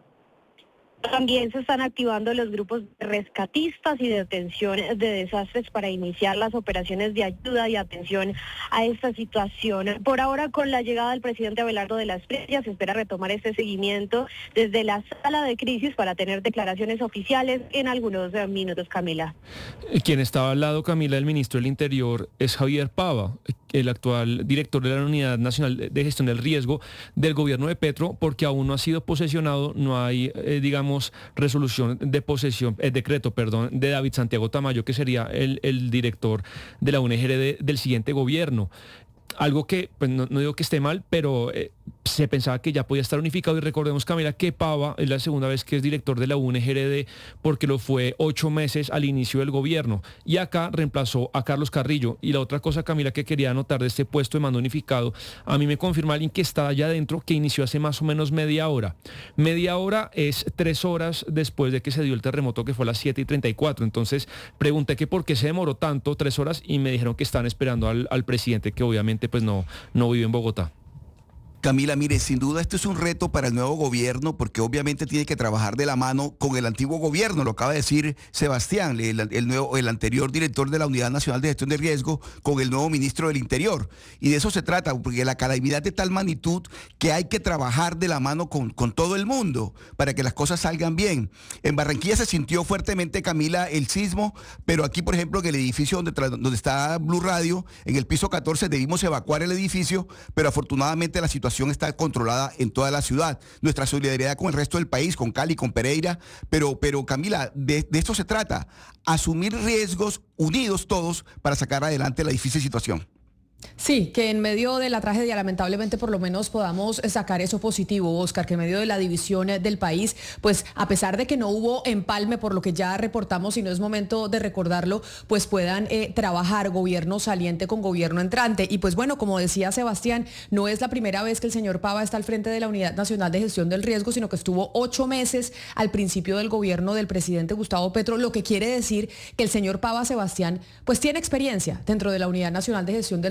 También se están activando los grupos de rescatistas y de atención de desastres para iniciar las operaciones de ayuda y atención a esta situación. Por ahora, con la llegada del presidente Abelardo de la Espriella, se espera retomar este seguimiento desde la sala de crisis para tener declaraciones oficiales en algunos minutos, Camila. Quien estaba al lado, Camila, del ministro del Interior es Javier Pava, el actual director de la Unidad Nacional de Gestión del Riesgo del gobierno de Petro, porque aún no ha sido posesionado, no hay, eh, digamos, resolución de posesión, el decreto, perdón, de David Santiago Tamayo, que sería el, el director de la U N G R D del siguiente gobierno. Algo que, pues no, no digo que esté mal, pero eh, se pensaba que ya podía estar unificado, y recordemos, Camila, que Pava es la segunda vez que es director de la U N G R D, porque lo fue ocho meses al inicio del gobierno, y acá reemplazó a Carlos Carrillo. Y la otra cosa, Camila, que quería anotar de este puesto de mando unificado, a mí me confirma alguien que está allá adentro, que inició hace más o menos media hora. Media hora es tres horas después de que se dio el terremoto, que fue a las siete y treinta y cuatro. Entonces pregunté que por qué se demoró tanto, tres horas, y me dijeron que están esperando al, al presidente, que obviamente pues no, no vive en Bogotá. Camila, mire, sin duda este es un reto para el nuevo gobierno, porque obviamente tiene que trabajar de la mano con el antiguo gobierno, lo acaba de decir Sebastián, el, el, nuevo, el anterior director de la Unidad Nacional de Gestión de Riesgo, con el nuevo ministro del Interior. Y de eso se trata, porque la calamidad es de tal magnitud que hay que trabajar de la mano con, con todo el mundo para que las cosas salgan bien. En Barranquilla se sintió fuertemente, Camila, el sismo, pero aquí, por ejemplo, en el edificio donde, donde está Blue Radio, en el piso catorce, debimos evacuar el edificio, pero afortunadamente la situación está controlada en toda la ciudad. Nuestra solidaridad con el resto del país, con Cali, con Pereira, pero, pero Camila, de, de esto se trata, asumir riesgos unidos todos para sacar adelante la difícil situación. Sí, que en medio de la tragedia lamentablemente por lo menos podamos sacar eso positivo, Oscar, que en medio de la división del país, pues a pesar de que no hubo empalme por lo que ya reportamos y no es momento de recordarlo, pues puedan eh, trabajar gobierno saliente con gobierno entrante. Y pues bueno, como decía Sebastián, no es la primera vez que el señor Pava está al frente de la Unidad Nacional de Gestión del Riesgo, sino que estuvo ocho meses al principio del gobierno del presidente Gustavo Petro, lo que quiere decir que el señor Pava, Sebastián, pues tiene experiencia dentro de la Unidad Nacional de Gestión del Riesgo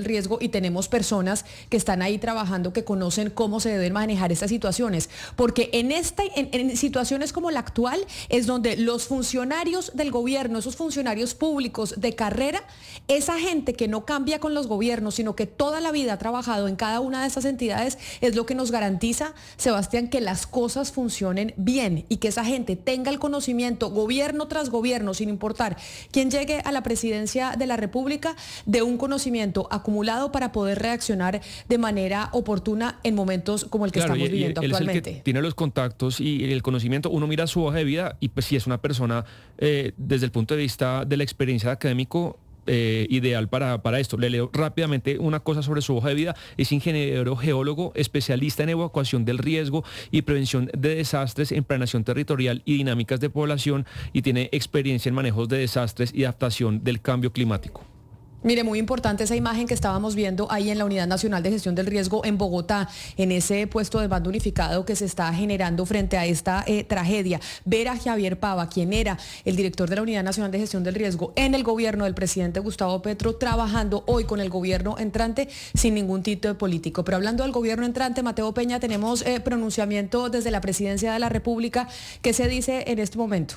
y tenemos personas que están ahí trabajando, que conocen cómo se deben manejar estas situaciones. Porque en, esta, en, en situaciones como la actual es donde los funcionarios del gobierno, esos funcionarios públicos de carrera, esa gente que no cambia con los gobiernos, sino que toda la vida ha trabajado en cada una de esas entidades, es lo que nos garantiza, Sebastián, que las cosas funcionen bien y que esa gente tenga el conocimiento, gobierno tras gobierno, sin importar quién llegue a la presidencia de la República, de un conocimiento acumulado para poder reaccionar de manera oportuna en momentos como el que claro, estamos y, viviendo y él actualmente. Es el que tiene los contactos y el conocimiento. Uno mira su hoja de vida y pues si es una persona eh, desde el punto de vista de la experiencia de académico, Eh, ideal para, para esto. Le leo rápidamente una cosa sobre su hoja de vida. Es ingeniero geólogo, especialista en evacuación del riesgo y prevención de desastres en planeación territorial y dinámicas de población, y tiene experiencia en manejos de desastres y adaptación del cambio climático. Mire, muy importante esa imagen que estábamos viendo ahí en la Unidad Nacional de Gestión del Riesgo en Bogotá, en ese puesto de mando unificado que se está generando frente a esta eh, tragedia. Ver a Javier Pava, quien era el director de la Unidad Nacional de Gestión del Riesgo en el gobierno del presidente Gustavo Petro, trabajando hoy con el gobierno entrante sin ningún título político. Pero hablando del gobierno entrante, Mateo Peña, tenemos eh, pronunciamiento desde la Presidencia de la República. ¿Qué se dice en este momento?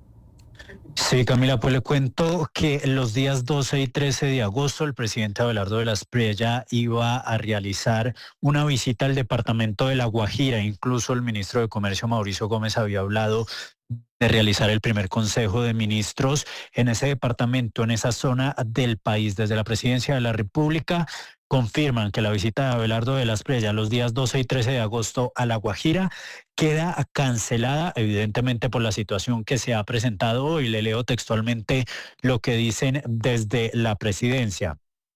Sí, Camila, pues le cuento que los días doce y trece de agosto el presidente Abelardo de la Espriella iba a realizar una visita al departamento de La Guajira. Incluso el ministro de Comercio, Mauricio Gómez, había hablado de realizar el primer consejo de ministros en ese departamento, en esa zona del país. Desde la Presidencia de la República confirman que la visita de Abelardo de la Espriella los días doce y trece de agosto a La Guajira queda cancelada, evidentemente por la situación que se ha presentado hoy. Le leo textualmente lo que dicen desde la Presidencia.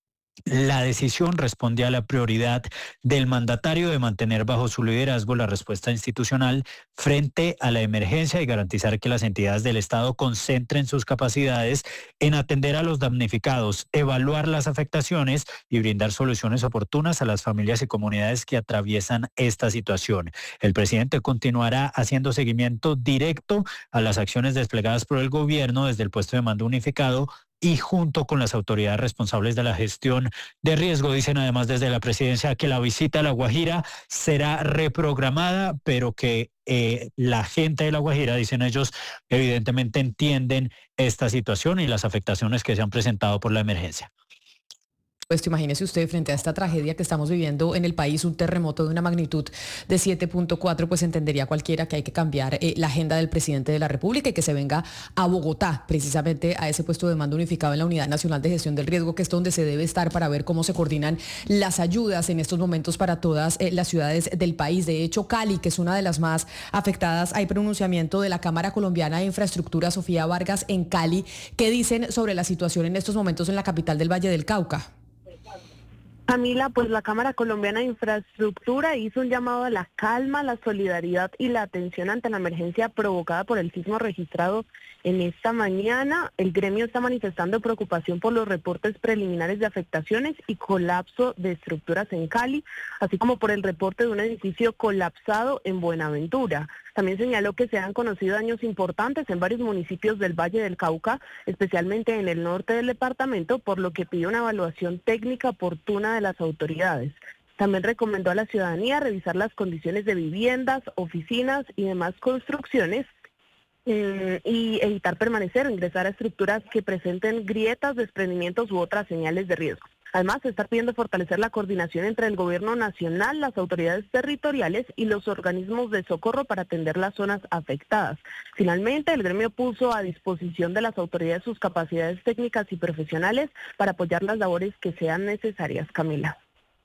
La decisión responde a la prioridad del mandatario de mantener bajo su liderazgo la respuesta institucional frente a la emergencia y garantizar que las entidades del Estado concentren sus capacidades en atender a los damnificados, evaluar las afectaciones y brindar soluciones oportunas a las familias y comunidades que atraviesan esta situación. El presidente continuará haciendo seguimiento directo a las acciones desplegadas por el gobierno desde el puesto de mando unificado y junto con las autoridades responsables de la gestión de riesgo. Dicen además desde la Presidencia que la visita a La Guajira será reprogramada, pero que eh, la gente de La Guajira, dicen ellos, evidentemente entienden esta situación y las afectaciones que se han presentado por la emergencia. Pues imagínese usted, frente a esta tragedia que estamos viviendo en el país, un terremoto de una magnitud de siete punto cuatro, pues entendería cualquiera que hay que cambiar eh, la agenda del presidente de la República y que se venga a Bogotá, precisamente a ese puesto de mando unificado en la Unidad Nacional de Gestión del Riesgo, que es donde se debe estar para ver cómo se coordinan las ayudas en estos momentos para todas eh, las ciudades del país. De hecho, Cali, que es una de las más afectadas, hay pronunciamiento de la Cámara Colombiana de Infraestructura, Sofía Vargas, en Cali. ¿Qué dicen sobre la situación en estos momentos en la capital del Valle del Cauca? Camila, pues la Cámara Colombiana de Infraestructura hizo un llamado a la calma, la solidaridad y la atención ante la emergencia provocada por el sismo registrado en esta mañana. El gremio está manifestando preocupación por los reportes preliminares de afectaciones y colapso de estructuras en Cali, así como por el reporte de un edificio colapsado en Buenaventura. También señaló que se han conocido daños importantes en varios municipios del Valle del Cauca, especialmente en el norte del departamento, por lo que pidió una evaluación técnica oportuna de las autoridades. También recomendó a la ciudadanía revisar las condiciones de viviendas, oficinas y demás construcciones eh, y evitar permanecer o ingresar a estructuras que presenten grietas, desprendimientos u otras señales de riesgo. Además, se está pidiendo fortalecer la coordinación entre el gobierno nacional, las autoridades territoriales y los organismos de socorro para atender las zonas afectadas. Finalmente, el gremio puso a disposición de las autoridades sus capacidades técnicas y profesionales para apoyar las labores que sean necesarias. Camila.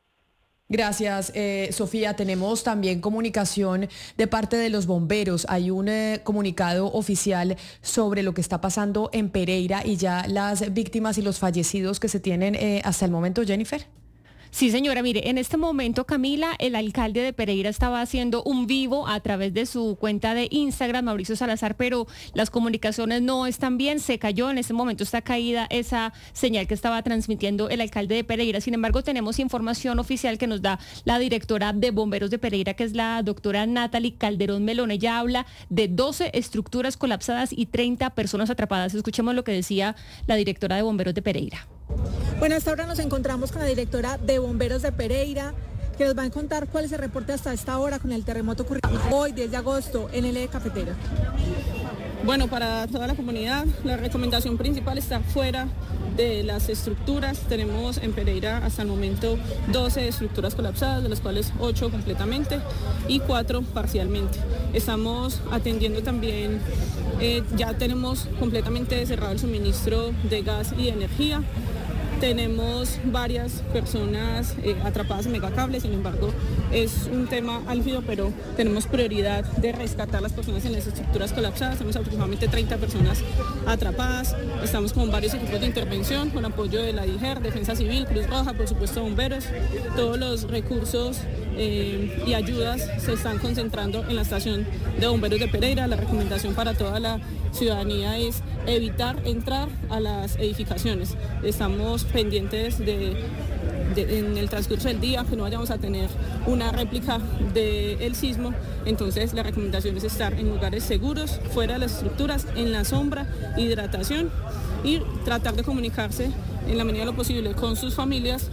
Gracias, eh, Sofía. Tenemos también comunicación de parte de los bomberos. Hay un eh, comunicado oficial sobre lo que está pasando en Pereira y ya las víctimas y los fallecidos que se tienen eh, hasta el momento, Jennifer. Sí, señora, mire, en este momento, Camila, el alcalde de Pereira estaba haciendo un vivo a través de su cuenta de Instagram, Mauricio Salazar, pero las comunicaciones no están bien, se cayó, en este momento está caída esa señal que estaba transmitiendo el alcalde de Pereira. Sin embargo, tenemos información oficial que nos da la directora de Bomberos de Pereira, que es la doctora Natalie Calderón Melón. Ella habla de doce estructuras colapsadas y treinta personas atrapadas. Escuchemos lo que decía la directora de Bomberos de Pereira. Bueno, hasta ahora nos encontramos con la directora de Bomberos de Pereira, que nos va a contar cuál es el reporte hasta esta hora con el terremoto ocurrido hoy, diez de agosto, en el eje cafetero. Bueno, para toda la comunidad, la recomendación principal es estar fuera de las estructuras. Tenemos en Pereira hasta el momento doce estructuras colapsadas, de las cuales ocho completamente y cuatro parcialmente. Estamos atendiendo también, eh, ya tenemos completamente cerrado el suministro de gas y de energía. Tenemos varias personas eh, atrapadas en megacables, sin embargo es un tema álgido, pero tenemos prioridad de rescatar las personas en las estructuras colapsadas. Tenemos aproximadamente treinta personas atrapadas. Estamos con varios equipos de intervención, con apoyo de la D I G E R, Defensa Civil, Cruz Roja, por supuesto bomberos. Todos los recursos eh, y ayudas se están concentrando en la estación de bomberos de Pereira. La recomendación para toda la ciudadanía es evitar entrar a las edificaciones. Estamos pendientes de, de, en el transcurso del día, que no vayamos a tener una réplica del sismo. Entonces la recomendación es estar en lugares seguros, fuera de las estructuras, en la sombra, hidratación y tratar de comunicarse en la medida de lo posible con sus familias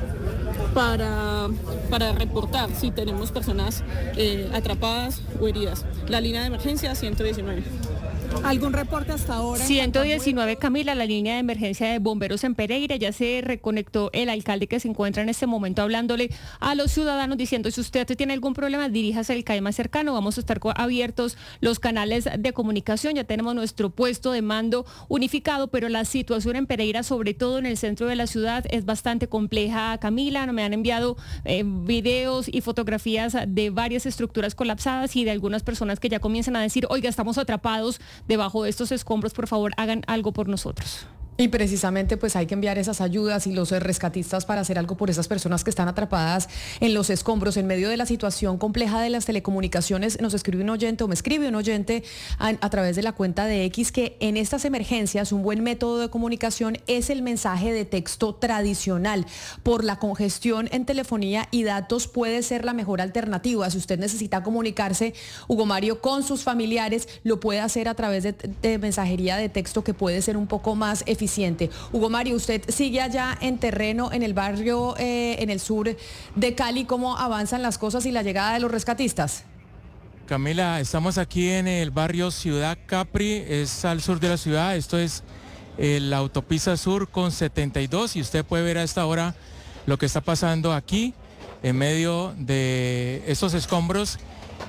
para, para reportar si tenemos personas eh, atrapadas o heridas. La línea de emergencia ciento diecinueve. ¿Algún reporte hasta ahora? ciento diecinueve, Camila, la línea de emergencia de bomberos en Pereira. Ya se reconectó el alcalde, que se encuentra en este momento hablándole a los ciudadanos, diciendo: si usted tiene algún problema, diríjase al C A E más cercano. Vamos a estar abiertos los canales de comunicación. Ya tenemos nuestro puesto de mando unificado, pero la situación en Pereira, sobre todo en el centro de la ciudad, es bastante compleja. Camila, me han enviado eh, videos y fotografías de varias estructuras colapsadas y de algunas personas que ya comienzan a decir: oiga, estamos atrapados debajo de estos escombros, por favor, hagan algo por nosotros. Y precisamente pues hay que enviar esas ayudas y los rescatistas para hacer algo por esas personas que están atrapadas en los escombros. En medio de la situación compleja de las telecomunicaciones, nos escribe un oyente o me escribe un oyente a, a través de la cuenta de X que en estas emergencias un buen método de comunicación es el mensaje de texto tradicional. Por la congestión en telefonía y datos puede ser la mejor alternativa. Si usted necesita comunicarse, Hugo Mario, con sus familiares, lo puede hacer a través de, de mensajería de texto, que puede ser un poco más eficiente. Hugo Mario, usted sigue allá en terreno, en el barrio, eh, en el sur de Cali. ¿Cómo avanzan las cosas y la llegada de los rescatistas? Camila, estamos aquí en el barrio Ciudad Capri, es al sur de la ciudad. Esto es eh, la autopista sur con setenta y dos y usted puede ver a esta hora lo que está pasando aquí en medio de estos escombros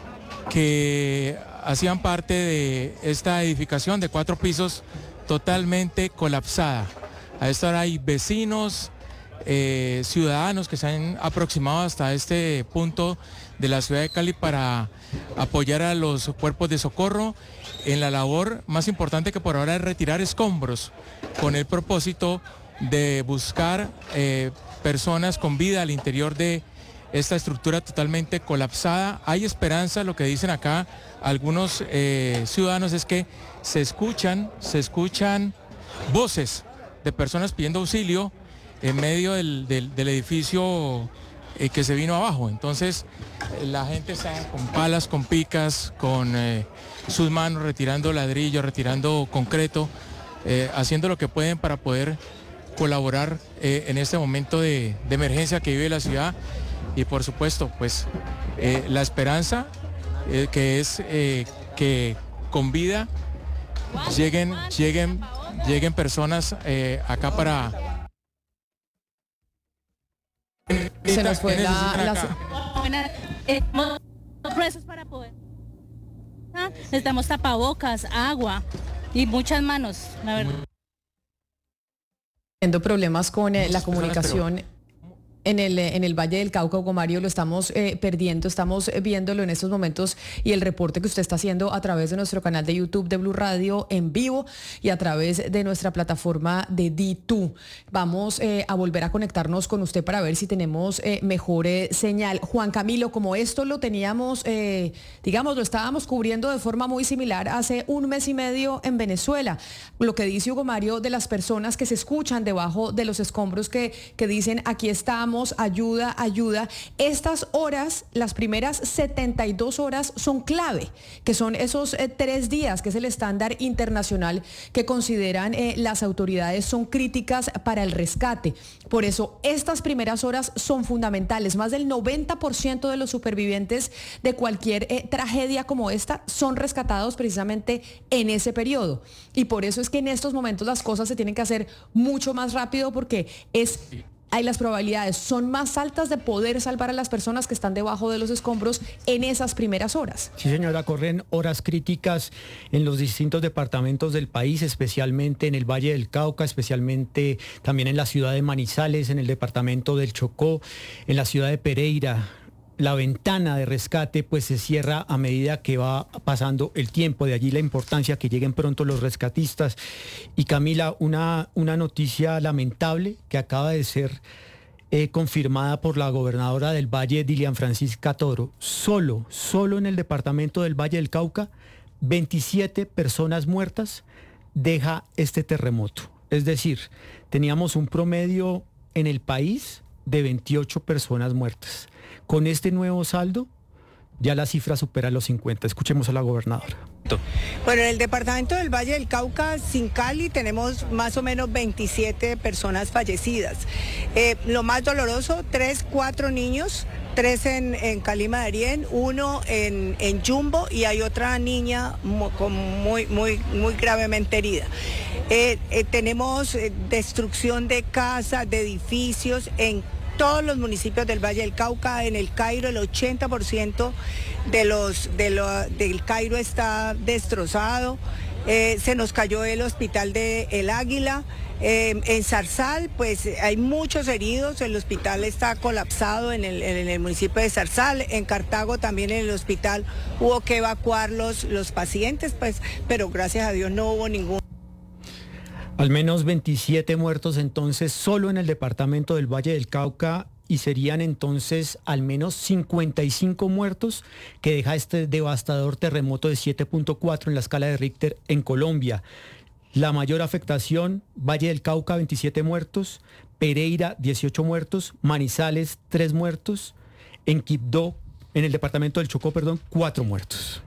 que hacían parte de esta edificación de cuatro pisos totalmente colapsada. A esta hora hay vecinos, eh, ciudadanos que se han aproximado hasta este punto de la ciudad de Cali para apoyar a los cuerpos de socorro en la labor más importante, que por ahora es retirar escombros, con el propósito de buscar eh, personas con vida al interior de esta estructura totalmente colapsada. Hay esperanza. Lo que dicen acá algunos eh, ciudadanos es que se escuchan, se escuchan voces de personas pidiendo auxilio en medio del, del, del edificio eh, que se vino abajo. Entonces eh, la gente está con palas, con picas, con eh, sus manos retirando ladrillo, retirando concreto, eh, haciendo lo que pueden para poder colaborar eh, en este momento de, de emergencia que vive la ciudad. Y por supuesto, pues eh, la esperanza eh, que es eh, que con vida lleguen, lleguen, lleguen personas eh, acá para... Se nos fue la... Gruesos para poder. Necesitamos tapabocas, agua y muchas manos, la verdad. Teniendo problemas con eh, la comunicación en el, en el Valle del Cauca, Hugo Mario, lo estamos eh, perdiendo, estamos viéndolo en estos momentos, y el reporte que usted está haciendo a través de nuestro canal de YouTube de Blue Radio en vivo y a través de nuestra plataforma de D dos. Vamos eh, a volver a conectarnos con usted para ver si tenemos eh, mejor eh, señal. Juan Camilo, como esto lo teníamos, eh, digamos, lo estábamos cubriendo de forma muy similar hace un mes y medio en Venezuela, lo que dice Hugo Mario de las personas que se escuchan debajo de los escombros, que, que dicen: aquí estamos, vamos, ayuda, ayuda. Estas horas, las primeras setenta y dos horas son clave, que son esos eh, tres días, que es el estándar internacional que consideran eh, las autoridades son críticas para el rescate. Por eso, estas primeras horas son fundamentales. Más del noventa por ciento de los supervivientes de cualquier eh, tragedia como esta son rescatados precisamente en ese periodo. Y por eso es que en estos momentos las cosas se tienen que hacer mucho más rápido, porque es... hay las probabilidades son más altas de poder salvar a las personas que están debajo de los escombros en esas primeras horas. Sí, señora, corren horas críticas en los distintos departamentos del país, especialmente en el Valle del Cauca, especialmente también en la ciudad de Manizales, en el departamento del Chocó, en la ciudad de Pereira. La ventana de rescate pues se cierra a medida que va pasando el tiempo, de allí la importancia que lleguen pronto los rescatistas. Y Camila, una, una noticia lamentable que acaba de ser eh, confirmada por la gobernadora del Valle, Dilian Francisca Toro. Solo, solo en el departamento del Valle del Cauca, veintisiete personas muertas deja este terremoto. Es decir, teníamos un promedio en el país de veintiocho personas muertas. Con este nuevo saldo, ya la cifra supera los cincuenta. Escuchemos a la gobernadora. Bueno, en el departamento del Valle del Cauca, sin Cali, tenemos más o menos veintisiete personas fallecidas. Eh, lo más doloroso, tres, cuatro niños, tres en, en Calima de Arién, uno en, en Yumbo, y hay otra niña muy, muy, muy, muy gravemente herida. Eh, eh, tenemos eh, destrucción de casas, de edificios en todos los municipios del Valle del Cauca. En el Cairo el ochenta por ciento de los, de lo, del Cairo está destrozado. Eh, se nos cayó el hospital de El Águila. Eh, en Zarzal pues hay muchos heridos, el hospital está colapsado en el, en el municipio de Zarzal. En Cartago también en el hospital hubo que evacuar los, los pacientes, pues, pero gracias a Dios no hubo ningún. Al menos veintisiete muertos entonces solo en el departamento del Valle del Cauca, y serían entonces al menos cincuenta y cinco muertos que deja este devastador terremoto de siete punto cuatro en la escala de Richter en Colombia. La mayor afectación, Valle del Cauca, veintisiete muertos, Pereira, dieciocho muertos, Manizales, tres muertos, en Quibdó, en el departamento del Chocó, perdón, cuatro muertos.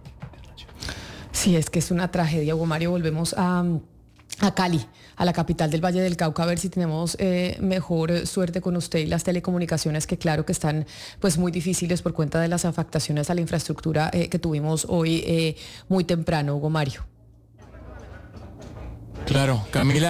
Sí, es que es una tragedia, Hugo Mario. Volvemos a... a Cali, a la capital del Valle del Cauca, a ver si tenemos eh, mejor suerte con usted y las telecomunicaciones, que claro que están pues muy difíciles por cuenta de las afectaciones a la infraestructura eh, que tuvimos hoy eh, muy temprano, Hugo Mario. Claro, Camila.